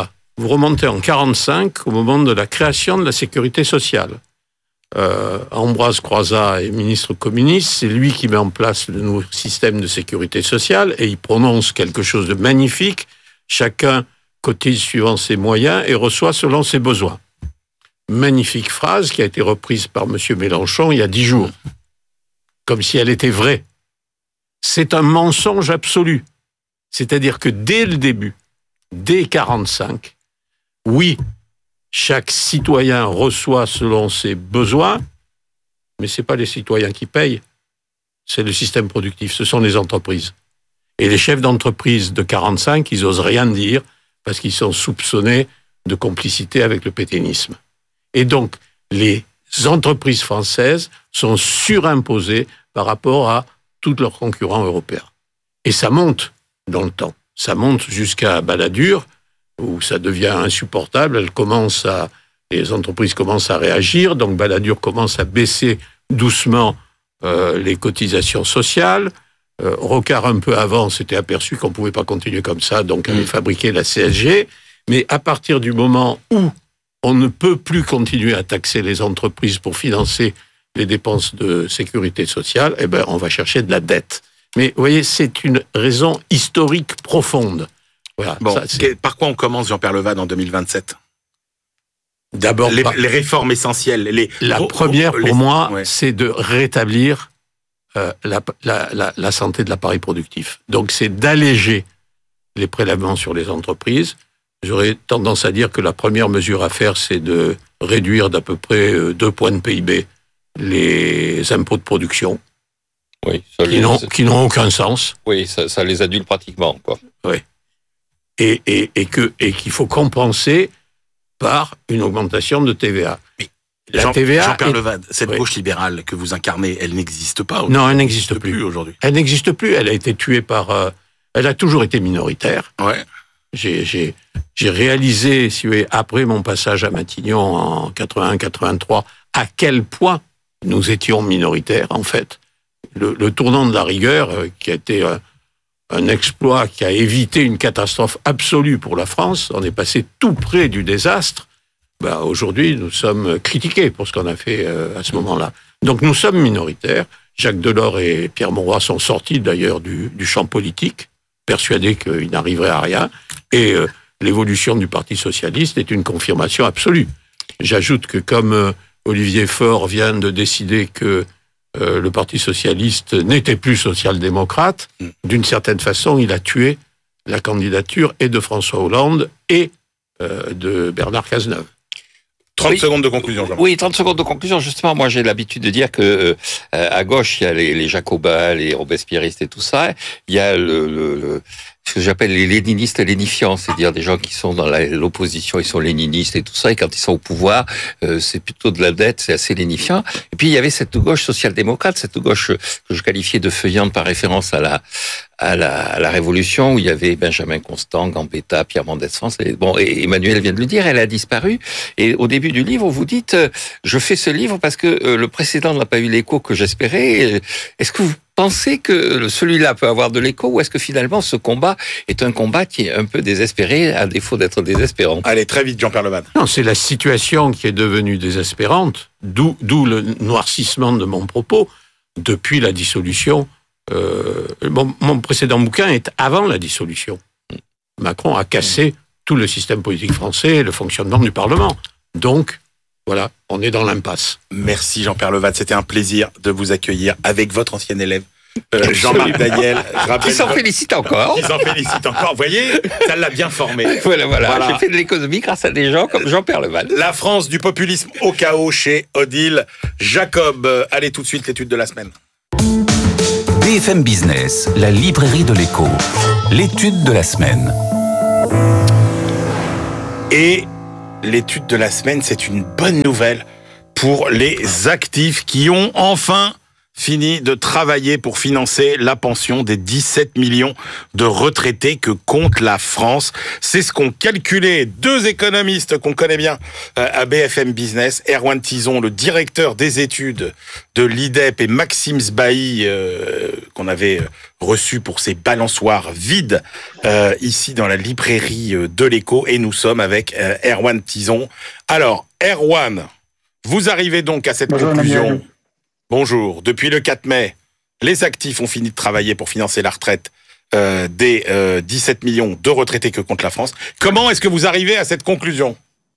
Vous remontez en quarante-cinq, au moment de la création de la sécurité sociale. Euh, Ambroise Croizat est ministre communiste, c'est lui qui met en place le nouveau système de sécurité sociale, et il prononce quelque chose de magnifique. Chacun cotise suivant ses moyens et reçoit selon ses besoins. Magnifique phrase qui a été reprise par M. Mélenchon il y a dix jours. Comme si elle était vraie. C'est un mensonge absolu. C'est-à-dire que dès le début, dès quarante-cinq, oui, chaque citoyen reçoit selon ses besoins, mais ce n'est pas les citoyens qui payent, c'est le système productif, ce sont les entreprises. Et les chefs d'entreprise de quarante-cinq, ils n'osent rien dire parce qu'ils sont soupçonnés de complicité avec le pétainisme. Et donc, les entreprises françaises sont surimposées par rapport à tous leurs concurrents européens. Et ça monte dans le temps. Ça monte jusqu'à Balladur, où ça devient insupportable. Elle commence à, les entreprises commencent à réagir, donc Balladur commence à baisser doucement euh, les cotisations sociales. Euh, Rocard, un peu avant, s'était aperçu qu'on ne pouvait pas continuer comme ça, donc avait fabriqué la C S G. Mais à partir du moment où on ne peut plus continuer à taxer les entreprises pour financer les dépenses de sécurité sociale, eh ben, on va chercher de la dette. Mais vous voyez, c'est une raison historique profonde. Voilà, bon, ça, par quoi on commence, Jean-Pierre Levade, en deux mille vingt-sept? D'abord, les, par... les réformes essentielles. Les... La première, pour les... moi, ouais. c'est de rétablir euh, la, la, la, la santé de l'appareil productif. Donc, c'est d'alléger les prélèvements sur les entreprises. J'aurais tendance à dire que la première mesure à faire, c'est de réduire d'à peu près deux points de P I B les impôts de production, oui, ça qui, les... n'ont, qui n'ont aucun sens. Oui, ça, ça les annule pratiquement, quoi. Oui. Et, et, et, que, et qu'il faut compenser par une augmentation de T V A. Mais la Jean, T V A Jean-Pierre est... Levade, cette oui. gauche libérale que vous incarnez, elle n'existe pas aujourd'hui. Non, elle n'existe plus. plus aujourd'hui. Elle n'existe plus. Elle a été tuée par... Euh, elle a toujours été minoritaire. Ouais. J'ai, j'ai, j'ai réalisé, si vous voulez, après mon passage à Matignon en quatre-vingt-un quatre-vingt-trois, à quel point nous étions minoritaires, en fait. Le, le tournant de la rigueur, euh, qui a été euh, un exploit qui a évité une catastrophe absolue pour la France, on est passé tout près du désastre. Ben, aujourd'hui, nous sommes critiqués pour ce qu'on a fait euh, à ce moment-là. Donc nous sommes minoritaires. Jacques Delors et Pierre Mauroy sont sortis d'ailleurs du, du champ politique, persuadés qu'ils n'arriveraient à rien. Et euh, l'évolution du Parti socialiste est une confirmation absolue. J'ajoute que comme euh, Olivier Faure vient de décider que euh, le Parti socialiste n'était plus social-démocrate, d'une certaine façon, il a tué la candidature et de François Hollande et euh, de Bernard Cazeneuve. trente oui. secondes de conclusion, Jean. Oui, trente secondes de conclusion. Justement, moi, j'ai l'habitude de dire que euh, à gauche, il y a les, les Jacobins, les Robespierristes et tout ça. Il y a le, le, le ce que j'appelle les léninistes lénifiants, c'est-à-dire des gens qui sont dans la, l'opposition, ils sont léninistes et tout ça, et quand ils sont au pouvoir, euh, c'est plutôt de la dette, c'est assez lénifiant. Et puis il y avait cette gauche social-démocrate, cette gauche que je qualifiais de feuillante par référence à la à la, à la Révolution, où il y avait Benjamin Constant, Gambetta, Pierre Mendès France. Et, bon, et Emmanuel vient de le dire, elle a disparu. Et au début du livre, vous dites, euh, je fais ce livre parce que euh, le précédent n'a pas eu l'écho que j'espérais. Est-ce que vous pensez que celui-là peut avoir de l'écho, ou est-ce que finalement ce combat est un combat qui est un peu désespéré, à défaut d'être désespérant? Allez, très vite, Jean-Pierre Levade. Non, c'est la situation qui est devenue désespérante, d'où, d'où le noircissement de mon propos, depuis la dissolution. Euh, mon, mon précédent bouquin est avant la dissolution. Macron a cassé tout le système politique français et le fonctionnement du Parlement. Donc, voilà, on est dans l'impasse. Merci Jean-Pierre Levade, c'était un plaisir de vous accueillir avec votre ancien élève. Euh, Jean-Marc Daniel, qui s'en félicite encore. Qui s'en félicite encore. Vous voyez, ça l'a bien formé. Voilà, voilà. voilà. J'ai fait de l'économie grâce à des gens comme Jean-Pierre Levade. La France du populisme au chaos chez Odile Jacob. Allez, tout de suite, l'étude de la semaine. B F M Business, la librairie de l'écho. L'étude de la semaine. Et l'étude de la semaine, c'est une bonne nouvelle pour les actifs qui ont enfin fini de travailler pour financer la pension des dix-sept millions de retraités que compte la France. C'est ce qu'ont calculé deux économistes qu'on connaît bien à B F M Business, Erwan Tison, le directeur des études de l'I D E P, et Maxime Sbailly, euh, qu'on avait reçu pour ses balançoires vides euh, ici dans la librairie de l'Écho. Et nous sommes avec euh, Erwan Tison. Alors, Erwan, vous arrivez donc à cette Bonjour, conclusion. Emmanuel. Bonjour. Depuis le quatre mai, les actifs ont fini de travailler pour financer la retraite euh, des euh, dix-sept millions de retraités que compte la France. Comment est-ce que vous arrivez à cette conclusion ?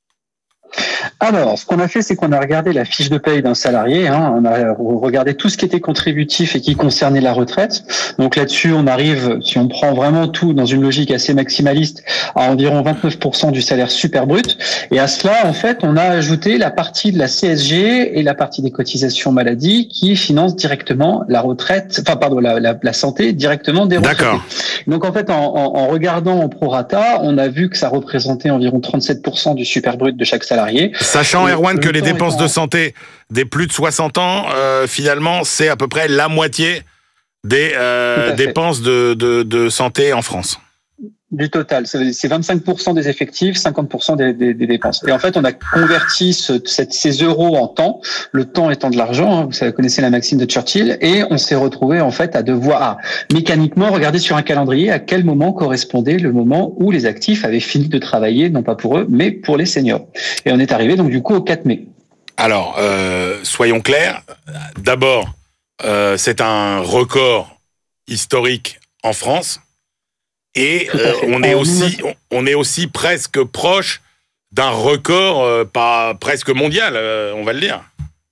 Alors, ce qu'on a fait, c'est qu'on a regardé la fiche de paye d'un salarié. Hein, on a regardé tout ce qui était contributif et qui concernait la retraite. Donc là-dessus, on arrive, si on prend vraiment tout dans une logique assez maximaliste, à environ vingt-neuf pour cent du salaire super brut. Et à cela, en fait, on a ajouté la partie de la C S G et la partie des cotisations maladie qui financent directement la retraite, enfin pardon, la, la, la santé directement des retraités. D'accord. Donc en fait, en, en, en regardant en prorata, on a vu que ça représentait environ trente-sept pour cent du super brut de chaque salarié. Sachant, Et Erwan, que le les temps dépenses étant- de santé des plus de soixante ans, euh, finalement, c'est à peu près la moitié des euh, Tout à fait. dépenses de, de, de santé en France. Du total, c'est c'est vingt-cinq pour cent des effectifs, cinquante pour cent des, des, des dépenses. Et en fait, on a converti ce, cette, ces euros en temps, le temps étant de l'argent, hein, vous savez, connaissez la maxime de Churchill, et on s'est retrouvé en fait à devoir à, mécaniquement regarder sur un calendrier à quel moment correspondait le moment où les actifs avaient fini de travailler, non pas pour eux, mais pour les seniors. Et on est arrivé donc du coup au quatre mai. Alors, euh, soyons clairs. D'abord, euh, c'est un record historique en France. Et Tout à euh, fait. on est En aussi, on, on est aussi presque proche d'un record, euh, pas presque mondial, euh, on va le dire.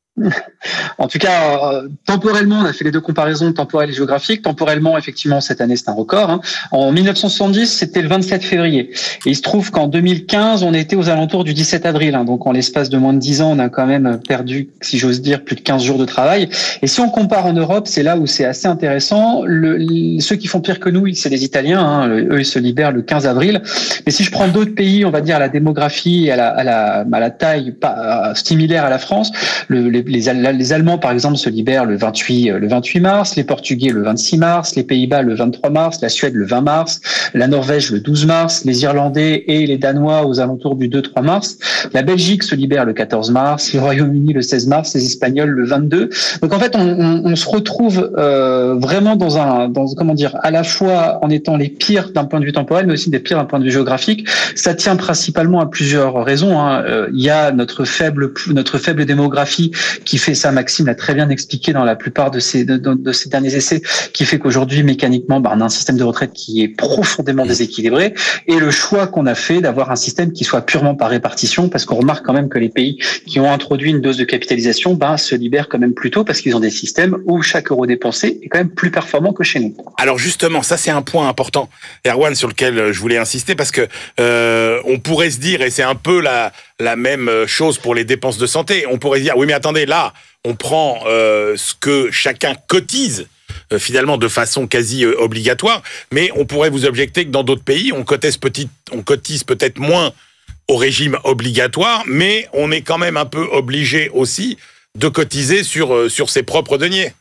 En tout cas, euh, temporellement, on a fait les deux comparaisons temporelles et géographiques. Temporellement, effectivement, cette année, c'est un record. Hein. En mille neuf cent soixante-dix, c'était le vingt-sept février. Et il se trouve qu'en deux mille quinze, on était aux alentours du dix-sept avril. Hein. Donc, en l'espace de moins de dix ans, on a quand même perdu, si j'ose dire, plus de quinze jours de travail. Et si on compare en Europe, c'est là où c'est assez intéressant. Le, le- ceux qui font pire que nous, c'est les Italiens. Hein. Eux, ils se libèrent le quinze avril. Mais si je prends d'autres pays, on va dire à la démographie et à la, à la, à la taille pas, similaire à la France, le, les, les, les Allemands, par exemple, se libèrent le vingt-huit, le vingt-huit mars, les Portugais le vingt-six mars, les Pays-Bas le vingt-trois mars, la Suède le vingt mars, la Norvège le douze mars, les Irlandais et les Danois aux alentours du deux trois mars, la Belgique se libère le quatorze mars, le Royaume-Uni le seize mars, les Espagnols le vingt-deux. Donc en fait, on, on, on se retrouve euh, vraiment dans un, dans comment dire, à la fois en étant les pires d'un point de vue temporel, mais aussi des pires d'un point de vue géographique. Ça tient principalement à plusieurs raisons. Hein. Euh, il y a notre faible, notre faible démographie qui fait ça. Maxime l'a très bien expliqué dans la plupart de ces, de, de ces derniers essais, qui fait qu'aujourd'hui, mécaniquement, bah, on a un système de retraite qui est profondément déséquilibré, et le choix qu'on a fait d'avoir un système qui soit purement par répartition, parce qu'on remarque quand même que les pays qui ont introduit une dose de capitalisation, bah, se libèrent quand même plus tôt, parce qu'ils ont des systèmes où chaque euro dépensé est quand même plus performant que chez nous. Alors justement, ça c'est un point important, Erwan, sur lequel je voulais insister, parce que euh, on pourrait se dire, et c'est un peu la, la même chose pour les dépenses de santé, on pourrait se dire, oui mais attendez, là, on prend euh, ce que chacun cotise, euh, finalement de façon quasi euh, obligatoire, mais on pourrait vous objecter que dans d'autres pays, on cotise, petit, on cotise peut-être moins au régime obligatoire, mais on est quand même un peu obligé aussi de cotiser sur, euh, sur ses propres deniers.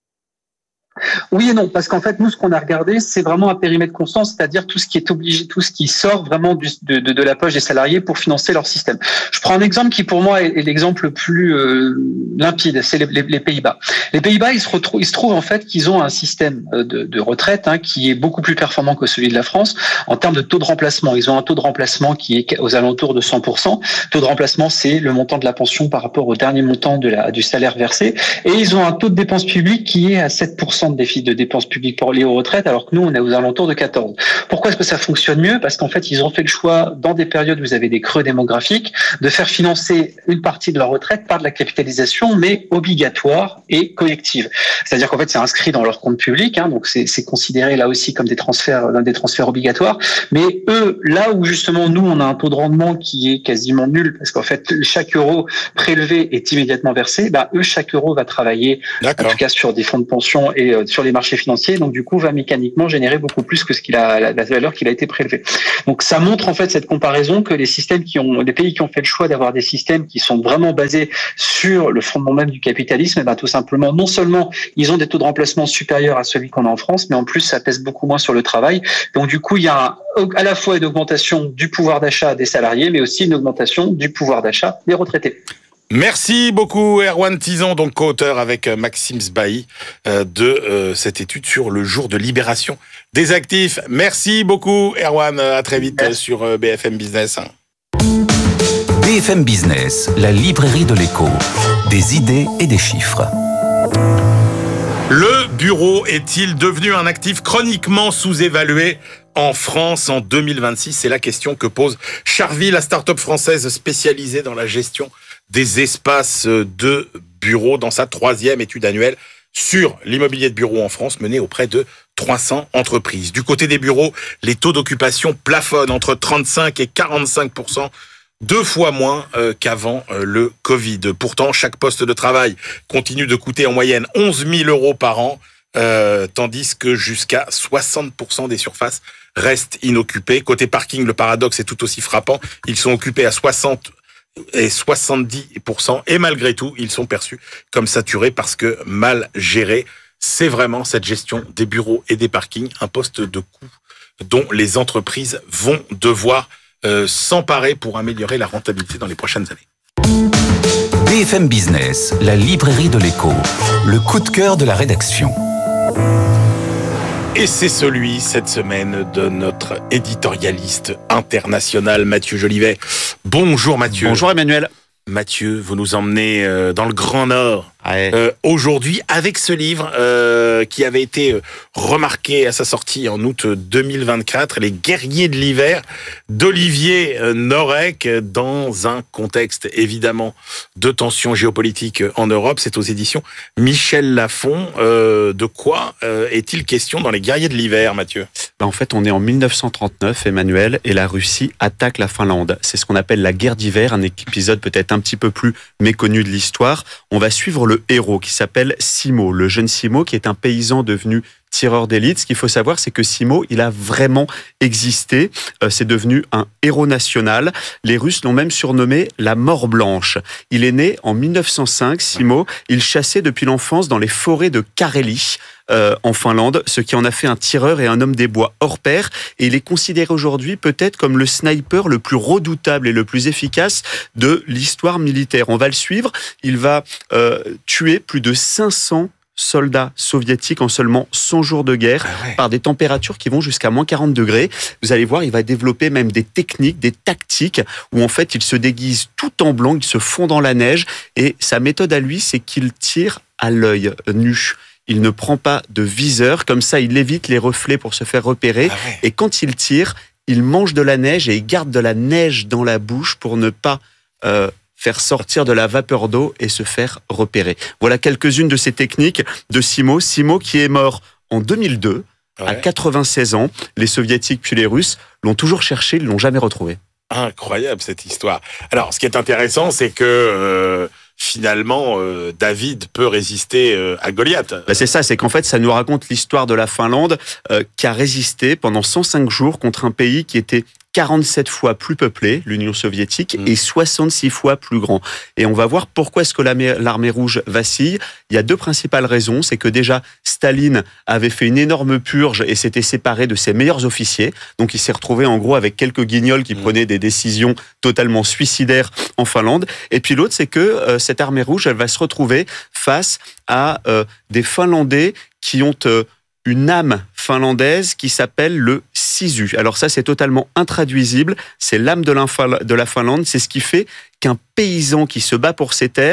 Oui et non, parce qu'en fait, nous, ce qu'on a regardé, c'est vraiment un périmètre constant, c'est-à-dire tout ce qui est obligé, tout ce qui sort vraiment du, de, de, de la poche des salariés pour financer leur système. Je prends un exemple qui, pour moi, est, est l'exemple le plus euh, limpide, c'est les, les, les Pays-Bas. Les Pays-Bas, ils se retrouvent, ils se trouvent en fait qu'ils ont un système de, de retraite hein, qui est beaucoup plus performant que celui de la France en termes de taux de remplacement. Ils ont un taux de remplacement qui est aux alentours de cent pour cent. Taux de remplacement, c'est le montant de la pension par rapport au dernier montant de la, du salaire versé. Et ils ont un taux de dépenses publiques qui est à sept pour cent pour cent de déficit de dépenses publiques pour liées aux retraites, alors que nous, on est aux alentours de quatorze. Pourquoi est-ce que ça fonctionne mieux? Parce qu'en fait, ils ont fait le choix, dans des périodes où vous avez des creux démographiques, de faire financer une partie de leur retraite par de la capitalisation, mais obligatoire et collective. C'est-à-dire qu'en fait, c'est inscrit dans leur compte public, hein, donc c'est, c'est considéré là aussi comme des transferts, des transferts obligatoires. Mais eux, là où justement nous, on a un taux de rendement qui est quasiment nul, parce qu'en fait, chaque euro prélevé est immédiatement versé, bah, eux, chaque euro va travailler, D'accord. en tout cas sur des fonds de pension et euh, sur les marchés financiers, donc du coup, va mécaniquement générer beaucoup plus que ce qu'il a, la, la valeur qu'il a été prélevé. Donc ça montre en fait cette comparaison que les systèmes qui ont, les pays qui ont fait le choix d'avoir des systèmes qui sont vraiment basés sur le fondement même du capitalisme, et ben tout simplement, non seulement ils ont des taux de remplacement supérieurs à celui qu'on a en France, mais en plus ça pèse beaucoup moins sur le travail. Donc du coup, il y a un, à la fois une augmentation du pouvoir d'achat des salariés, mais aussi une augmentation du pouvoir d'achat des retraités. Merci beaucoup Erwan Tizon, donc co-auteur avec Maxime Sbahi euh, de euh, cette étude sur le jour de libération des actifs. Merci beaucoup Erwan, à très vite Merci. sur euh, B F M Business. B F M Business, la librairie de l'écho, des idées et des chiffres. Le bureau est-il devenu un actif chroniquement sous-évalué en France en deux mille vingt-six? C'est la question que pose Charvy, la start-up française spécialisée dans la gestion des espaces de bureaux, dans sa troisième étude annuelle sur l'immobilier de bureaux en France, menée auprès de trois cents entreprises. Du côté des bureaux, les taux d'occupation plafonnent entre trente-cinq et quarante-cinq pour cent, deux fois moins euh, qu'avant euh, le Covid. Pourtant, chaque poste de travail continue de coûter en moyenne onze mille euros par an, euh, tandis que jusqu'à soixante pour cent des surfaces restent inoccupées. Côté parking, le paradoxe est tout aussi frappant. Ils sont occupés à soixante et soixante-dix pour cent, et malgré tout, ils sont perçus comme saturés parce que mal gérés. C'est vraiment cette gestion des bureaux et des parkings, un poste de coût dont les entreprises vont devoir euh, s'emparer pour améliorer la rentabilité dans les prochaines années. B F M Business, la librairie de l'écho, le coup de cœur de la rédaction. Et c'est celui, cette semaine, de notre éditorialiste international, Mathieu Jolivet. Bonjour Mathieu. Bonjour Emmanuel. Mathieu, vous nous emmenez euh, dans le Grand Nord. Ouais. Euh, aujourd'hui, avec ce livre euh, qui avait été remarqué à sa sortie en août deux mille vingt-quatre, Les Guerriers de l'hiver, d'Olivier Norek, dans un contexte évidemment de tensions géopolitiques en Europe. C'est aux éditions Michel Lafon. Euh, de quoi euh, est-il question dans Les Guerriers de l'hiver, Mathieu ? Ben en fait, on est en mille neuf cent trente-neuf, Emmanuel, et la Russie attaque la Finlande. C'est ce qu'on appelle la guerre d'hiver, un épisode peut-être un petit peu plus méconnu de l'histoire. On va suivre le héros qui s'appelle Simo, le jeune Simo qui est un paysan devenu tireur d'élite. Ce qu'il faut savoir, c'est que Simo, il a vraiment existé. Euh, c'est devenu un héros national. Les Russes l'ont même surnommé la mort blanche. Il est né en mille neuf cent cinq, Simo. Il chassait depuis l'enfance dans les forêts de Carélie, euh, en Finlande, ce qui en a fait un tireur et un homme des bois hors pair. Et il est considéré aujourd'hui peut-être comme le sniper le plus redoutable et le plus efficace de l'histoire militaire. On va le suivre. Il va euh, tuer plus de cinq cents soldats soviétiques en seulement cent jours de guerre, ah ouais. par des températures qui vont jusqu'à moins quarante degrés. Vous allez voir, il va développer même des techniques, des tactiques, où en fait il se déguise tout en blanc, il se fond dans la neige, et sa méthode à lui, c'est qu'il tire à l'œil nu. Il ne prend pas de viseur, comme ça il évite les reflets pour se faire repérer, ah ouais. et quand il tire, il mange de la neige et il garde de la neige dans la bouche pour ne pas euh, faire sortir de la vapeur d'eau et se faire repérer. Voilà quelques-unes de ces techniques de Simo. Simo qui est mort en deux mille deux, ouais. à quatre-vingt-seize ans. Les Soviétiques puis les Russes l'ont toujours cherché, ils ne l'ont jamais retrouvé. Incroyable cette histoire. Alors, ce qui est intéressant, c'est que euh, finalement, euh, David peut résister euh, à Goliath. Ben c'est ça, c'est qu'en fait, ça nous raconte l'histoire de la Finlande euh, qui a résisté pendant cent cinq jours contre un pays qui était quarante-sept fois plus peuplé, l'Union soviétique, mmh. et soixante-six fois plus grand. Et on va voir pourquoi est-ce que l'armée rouge vacille. Il y a deux principales raisons. C'est que déjà, Staline avait fait une énorme purge et s'était séparé de ses meilleurs officiers. Donc il s'est retrouvé en gros avec quelques guignols qui mmh. prenaient des décisions totalement suicidaires en Finlande. Et puis l'autre, c'est que euh, cette armée rouge, elle va se retrouver face à euh, des Finlandais qui ont... Euh, une âme finlandaise qui s'appelle le sisu. Alors ça, c'est totalement intraduisible. C'est l'âme de, de la Finlande. C'est ce qui fait qu'un paysan qui se bat pour ses terres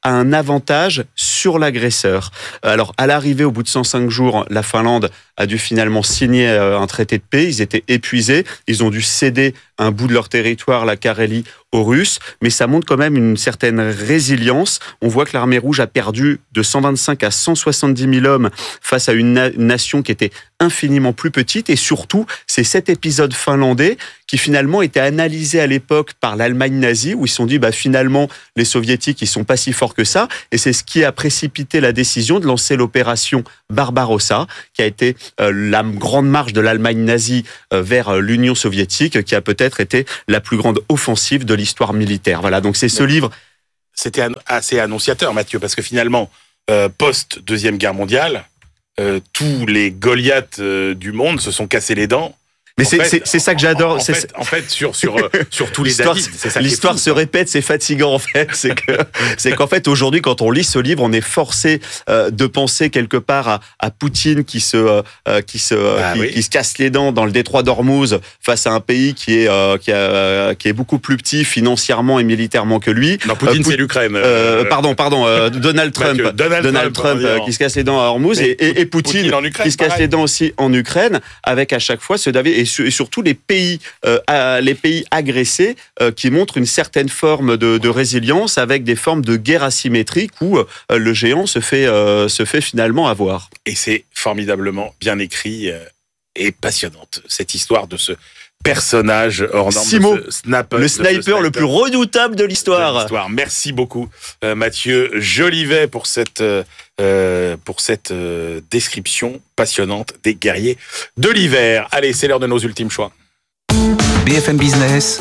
a un avantage sur l'agresseur. Alors, à l'arrivée, au bout de cent cinq jours, la Finlande a dû finalement signer un traité de paix. Ils étaient épuisés. Ils ont dû céder un bout de leur territoire, la Carélie, aux Russes. Mais ça montre quand même une certaine résilience. On voit que l'armée rouge a perdu de cent vingt-cinq à cent soixante-dix mille hommes face à une na- nation qui était infiniment plus petite. Et surtout, c'est cet épisode finlandais qui finalement était analysé à l'époque par l'Allemagne nazie, où ils se sont dit, bah, finalement, les soviétiques, ils sont pas si forts que ça. Et c'est ce qui a précipité la décision de lancer l'opération Barbarossa, qui a été euh, la grande marche de l'Allemagne nazie euh, vers euh, l'Union soviétique, qui a peut-être été la plus grande offensive de l'histoire militaire. Voilà, donc c'est ce Mais livre. C'était assez annonciateur, Mathieu, parce que finalement, euh, post-deuxième guerre mondiale, euh, tous les Goliaths euh, du monde se sont cassés les dents. Mais En c'est, fait, c'est, c'est ça que j'adore. En, en, c'est, fait, en fait, sur sur euh, sur tous les l'histoire, David, c'est ça qui est l'histoire fou, se répète, c'est fatigant en fait. C'est que c'est qu'en fait aujourd'hui, quand on lit ce livre, on est forcé euh, de penser quelque part à, à Poutine qui se euh, qui se Ah qui, oui. qui se casse les dents dans le détroit d'Ormuz face à un pays qui est euh, qui, a, qui est beaucoup plus petit financièrement et militairement que lui. Non, Poutine, Euh, Pou- c'est l'Ukraine. Euh, pardon, pardon, euh, Donald Trump, Mathieu, Donald Trump, Trump on va euh, dire. qui se casse les dents à Hormuz Mais et, et, et Poutine, Poutine en Ukraine, qui se casse pareil. les dents aussi en Ukraine, avec à chaque fois ce David et, su- et surtout les pays, euh, à- les pays agressés euh, qui montrent une certaine forme de, de résilience avec des formes de guerre asymétrique où euh, le géant se fait euh, se fait finalement avoir. Et c'est formidablement bien écrit euh, et passionnante, cette histoire de ce personnage hors norme, Simo, de ce snapper, Le de ce sniper le plus redoutable de de l'histoire. l'histoire. Merci beaucoup, euh, Mathieu Jolivet, pour cette, euh, pour cette euh, description passionnante des guerriers de l'hiver. Allez, c'est l'heure de nos ultimes choix. B F M Business,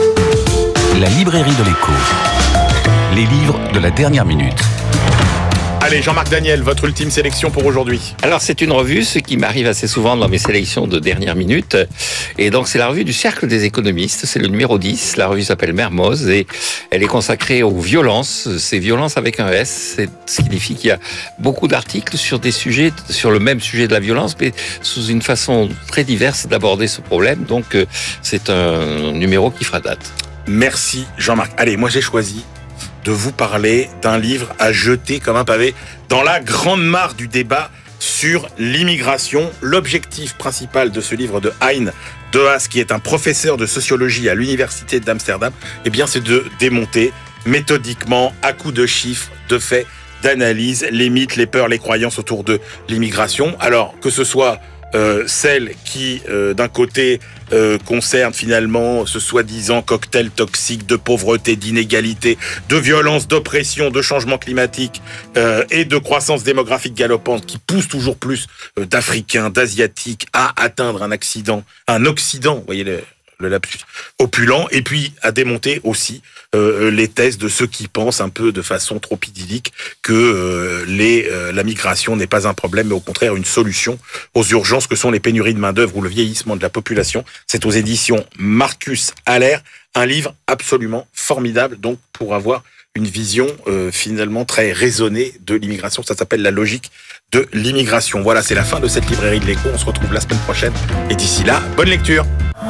la librairie de l'écho. Les livres de la dernière minute. Allez, Jean-Marc Daniel, votre ultime sélection pour aujourd'hui. Alors, c'est une revue, ce qui m'arrive assez souvent dans mes sélections de dernière minute. Et donc, c'est la revue du Cercle des économistes. C'est le numéro dix. La revue s'appelle Mermoz et elle est consacrée aux violences. C'est violence avec un S. C'est, ce qui signifie qu'il y a beaucoup d'articles sur des sujets, sur le même sujet de la violence, mais sous une façon très diverse d'aborder ce problème. Donc, euh, c'est un numéro qui fera date. Merci, Jean-Marc. Allez, moi, j'ai choisi de vous parler d'un livre à jeter comme un pavé dans la grande mare du débat sur l'immigration. L'objectif principal de ce livre de Hein de Haas, qui est un professeur de sociologie à l'université d'Amsterdam, eh bien, c'est de démonter méthodiquement, à coups de chiffres, de faits, d'analyses, les mythes, les peurs, les croyances autour de l'immigration. Alors, que ce soit Euh, celle qui, euh, d'un côté, euh, concerne finalement ce soi-disant cocktail toxique de pauvreté, d'inégalité, de violence, d'oppression, de changement climatique euh, et de croissance démographique galopante qui pousse toujours plus euh, d'Africains, d'Asiatiques à atteindre un accident, un Occident, vous voyez le, le lapsus, opulent, et puis à démonter aussi euh, les thèses de ceux qui pensent un peu de façon trop idyllique que euh, les, euh, la migration n'est pas un problème, mais au contraire une solution aux urgences que sont les pénuries de main-d'œuvre ou le vieillissement de la population. C'est aux éditions Marcus Haller, un livre absolument formidable, donc pour avoir une vision euh, finalement très raisonnée de l'immigration. Ça s'appelle La logique de l'immigration. Voilà, c'est la fin de cette librairie de l'écho. On se retrouve la semaine prochaine. Et d'ici là, bonne lecture.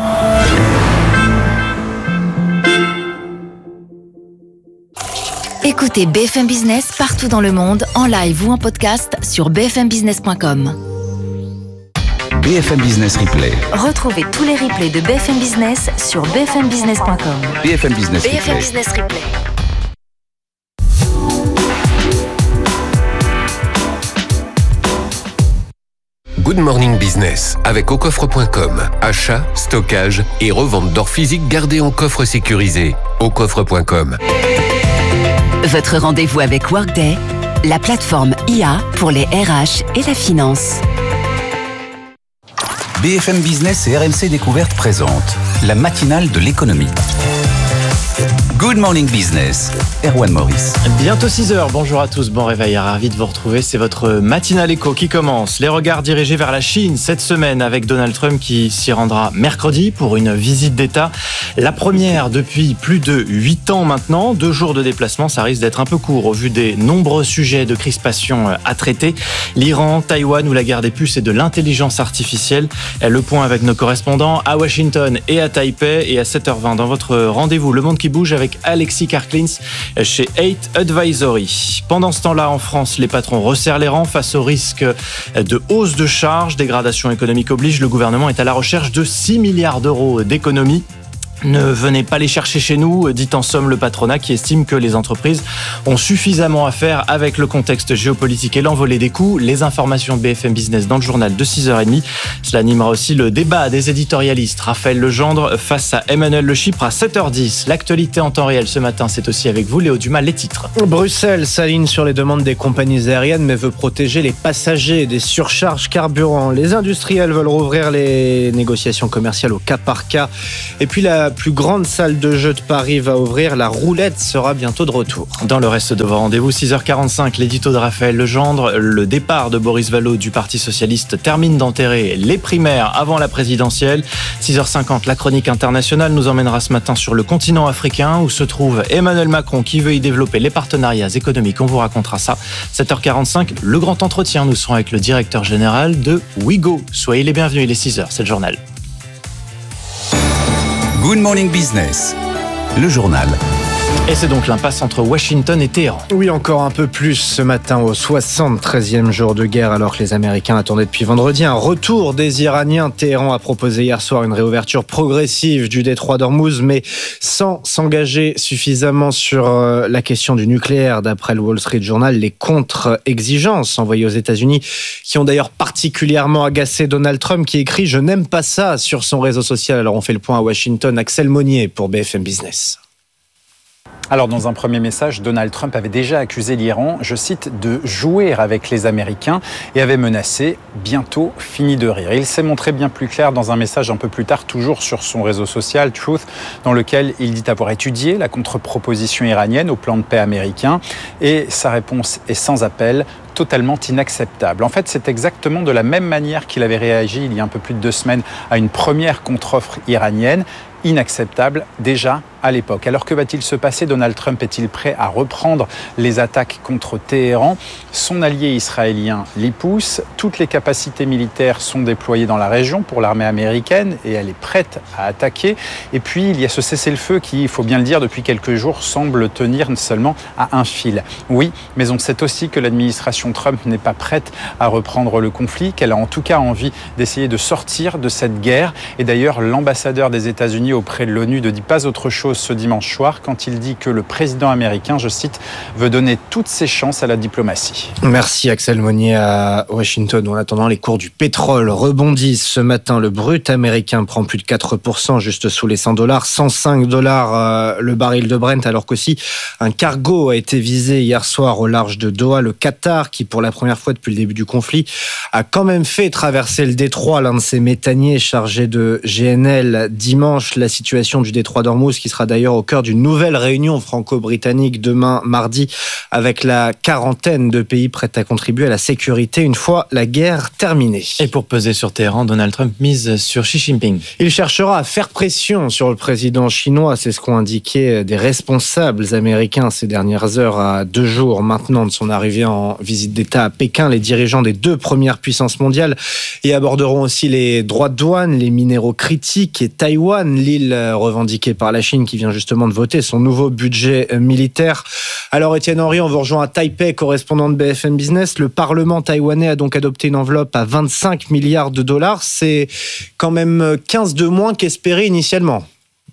Écoutez B F M Business partout dans le monde, en live ou en podcast sur b f m business point com. B F M Business Replay. Retrouvez tous les replays de B F M Business sur b f m business point com. B F M Business B F M Replay. Business Replay. Good Morning Business avec au coffre point com. Achat, stockage et revente d'or physique gardé en coffre sécurisé. au coffre point com. Votre rendez-vous avec Workday, la plateforme I A pour les R H et la finance. B F M Business et R M C Découverte présentent la matinale de l'économie. Good Morning Business, Erwan Maurice. Bientôt six heures, bonjour à tous, bon réveil, ravi de vous retrouver, c'est votre matinale éco qui commence. Les regards dirigés vers la Chine cette semaine avec Donald Trump qui s'y rendra mercredi pour une visite d'État. La première depuis plus de huit ans maintenant, deux jours de déplacement, ça risque d'être un peu court au vu des nombreux sujets de crispation à traiter. L'Iran, Taïwan ou la guerre des puces et de l'intelligence artificielle. Le point avec nos correspondants à Washington et à Taipei et à sept heures vingt dans votre rendez-vous Le Monde qui bouge avec avec Alexis Karklins chez Eight Advisory. Pendant ce temps-là, en France, les patrons resserrent les rangs face au risque de hausse de charges. Dégradation économique oblige, le gouvernement est à la recherche de six milliards d'euros d'économies. Ne venez pas les chercher chez nous, dit en somme le patronat qui estime que les entreprises ont suffisamment à faire avec le contexte géopolitique et l'envolée des coûts. Les informations de B F M Business dans le journal de six heures trente. Cela animera aussi le débat des éditorialistes. Raphaël Legendre face à Emmanuel Le Chypre à sept heures dix. L'actualité en temps réel ce matin, c'est aussi avec vous, Léo Dumas, les titres. Bruxelles s'aligne sur les demandes des compagnies aériennes mais veut protéger les passagers des surcharges carburant. Les industriels veulent rouvrir les négociations commerciales au cas par cas. Et puis la plus grande salle de jeu de Paris va ouvrir. La roulette sera bientôt de retour. Dans le reste de vos rendez-vous, six heures quarante-cinq, l'édito de Raphaël Legendre. Le départ de Boris Vallaud du Parti Socialiste termine d'enterrer les primaires avant la présidentielle. six heures cinquante, la chronique internationale nous emmènera ce matin sur le continent africain où se trouve Emmanuel Macron qui veut y développer les partenariats économiques. On vous racontera ça. sept heures quarante-cinq, le grand entretien. Nous serons avec le directeur général de Ouigo. Soyez les bienvenus, il est six heures, c'est le journal. Good Morning Business, le journal. Et c'est donc l'impasse entre Washington et Téhéran. Oui, encore un peu plus ce matin au soixante-treizième jour de guerre alors que les Américains attendaient depuis vendredi un retour des Iraniens. Téhéran a proposé hier soir une réouverture progressive du détroit d'Ormuz mais sans s'engager suffisamment sur la question du nucléaire. D'après le Wall Street Journal, les contre-exigences envoyées aux États-Unis qui ont d'ailleurs particulièrement agacé Donald Trump qui écrit « Je n'aime pas ça » sur son réseau social. Alors on fait le point à Washington. Axel Monnier pour B F M Business. Alors, dans un premier message, Donald Trump avait déjà accusé l'Iran, je cite, de jouer avec les Américains et avait menacé « bientôt fini de rire ». Il s'est montré bien plus clair dans un message un peu plus tard, toujours sur son réseau social, Truth, dans lequel il dit avoir étudié la contre-proposition iranienne au plan de paix américain et sa réponse est sans appel, totalement inacceptable. En fait, c'est exactement de la même manière qu'il avait réagi il y a un peu plus de deux semaines à une première contre-offre iranienne, inacceptable déjà à l'époque. Alors que va-t-il se passer ? Donald Trump est-il prêt à reprendre les attaques contre Téhéran ? Son allié israélien l'y pousse. Toutes les capacités militaires sont déployées dans la région pour l'armée américaine et elle est prête à attaquer. Et puis, il y a ce cessez-le-feu qui, il faut bien le dire, depuis quelques jours, semble tenir seulement à un fil. Oui, mais on sait aussi que l'administration Trump n'est pas prête à reprendre le conflit, qu'elle a en tout cas envie d'essayer de sortir de cette guerre. Et d'ailleurs, l'ambassadeur des États-Unis auprès de l'ONU ne dit pas autre chose ce dimanche soir quand il dit que le président américain, je cite, veut donner toutes ses chances à la diplomatie. Merci Axel Monnier à Washington. En attendant, les cours du pétrole rebondissent ce matin. Le brut américain prend plus de quatre pour cent, juste sous les cent dollars, cent cinq dollars le baril de Brent, alors qu'aussi un cargo a été visé hier soir au large de Doha. Le Qatar, qui pour la première fois depuis le début du conflit, a quand même fait traverser le détroit. L'un de ses méthaniers chargé de G N L dimanche. La situation du détroit d'Ormuz qui sera d'ailleurs au cœur d'une nouvelle réunion franco-britannique demain mardi avec la quarantaine de pays prêts à contribuer à la sécurité une fois la guerre terminée. Et pour peser sur Téhéran, Donald Trump mise sur Xi Jinping. Il cherchera à faire pression sur le président chinois, c'est ce qu'ont indiqué des responsables américains ces dernières heures à deux jours maintenant de son arrivée en visite d'État à Pékin. Les dirigeants des deux premières puissances mondiales y aborderont aussi les droits de douane, les minéraux critiques et Taïwan, l'île revendiquée par la Chine qui vient justement de voter son nouveau budget militaire. Alors Étienne Henry, on vous rejoint à Taipei, correspondant de B F M Business. Le Parlement taïwanais a donc adopté une enveloppe à vingt-cinq milliards de dollars. C'est quand même quinze de moins qu'espéré initialement.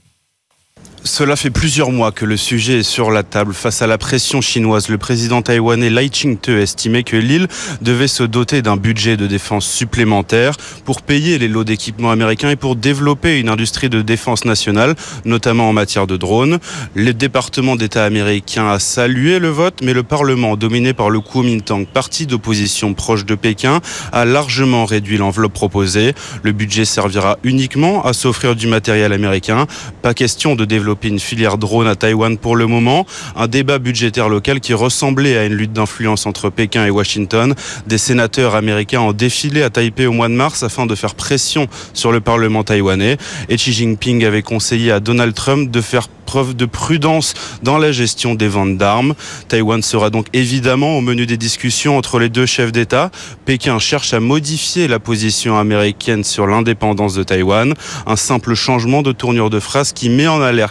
Cela fait plusieurs mois que le sujet est sur la table. Face à la pression chinoise, le président taïwanais Lai Ching-te estimait que l'île devait se doter d'un budget de défense supplémentaire pour payer les lots d'équipements américains et pour développer une industrie de défense nationale, notamment en matière de drones. Le département d'État américain a salué le vote, mais le Parlement, dominé par le Kuomintang, parti d'opposition proche de Pékin, a largement réduit l'enveloppe proposée. Le budget servira uniquement à s'offrir du matériel américain. Pas question de développer une filière drone à Taïwan pour le moment. Un débat budgétaire local qui ressemblait à une lutte d'influence entre Pékin et Washington. Des sénateurs américains ont défilé à Taipei au mois de mars afin de faire pression sur le Parlement taïwanais. Et Xi Jinping avait conseillé à Donald Trump de faire preuve de prudence dans la gestion des ventes d'armes. Taïwan sera donc évidemment au menu des discussions entre les deux chefs d'État. Pékin cherche à modifier la position américaine sur l'indépendance de Taïwan. Un simple changement de tournure de phrase qui met en alerte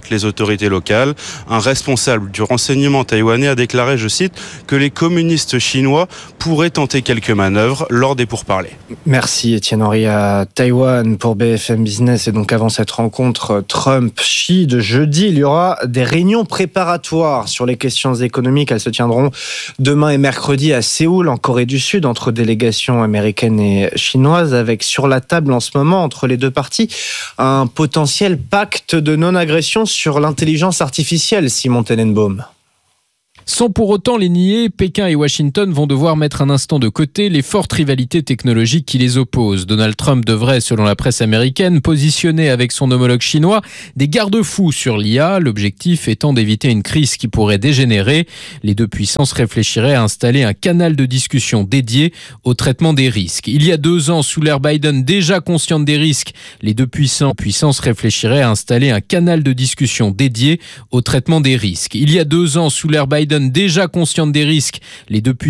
avec les autorités locales. Un responsable du renseignement taïwanais a déclaré, je cite, que les communistes chinois pourraient tenter quelques manœuvres lors des pourparlers. Merci Étienne Henry à Taïwan pour B F M Business. Et donc avant cette rencontre Trump-Xi de jeudi, il y aura des réunions préparatoires sur les questions économiques. Elles se tiendront demain et mercredi à Séoul, en Corée du Sud, entre délégations américaines et chinoises, avec sur la table en ce moment, entre les deux parties, un potentiel pacte de non-agression sur l'intelligence artificielle, Simon Tenenbaum. Sans pour autant les nier, Pékin et Washington vont devoir mettre un instant de côté les fortes rivalités technologiques qui les opposent. Donald Trump devrait, selon la presse américaine, positionner avec son homologue chinois des garde-fous sur l'I A, l'objectif étant d'éviter une crise qui pourrait dégénérer. Les deux puissances réfléchiraient à installer un canal de discussion dédié au traitement des risques. Il y a deux ans, sous l'ère Biden, déjà consciente des risques, les deux puissances réfléchiraient à installer un canal de discussion dédié au traitement des risques. Il y a deux ans, sous l'ère Biden, déjà consciente des risques, les deux puissances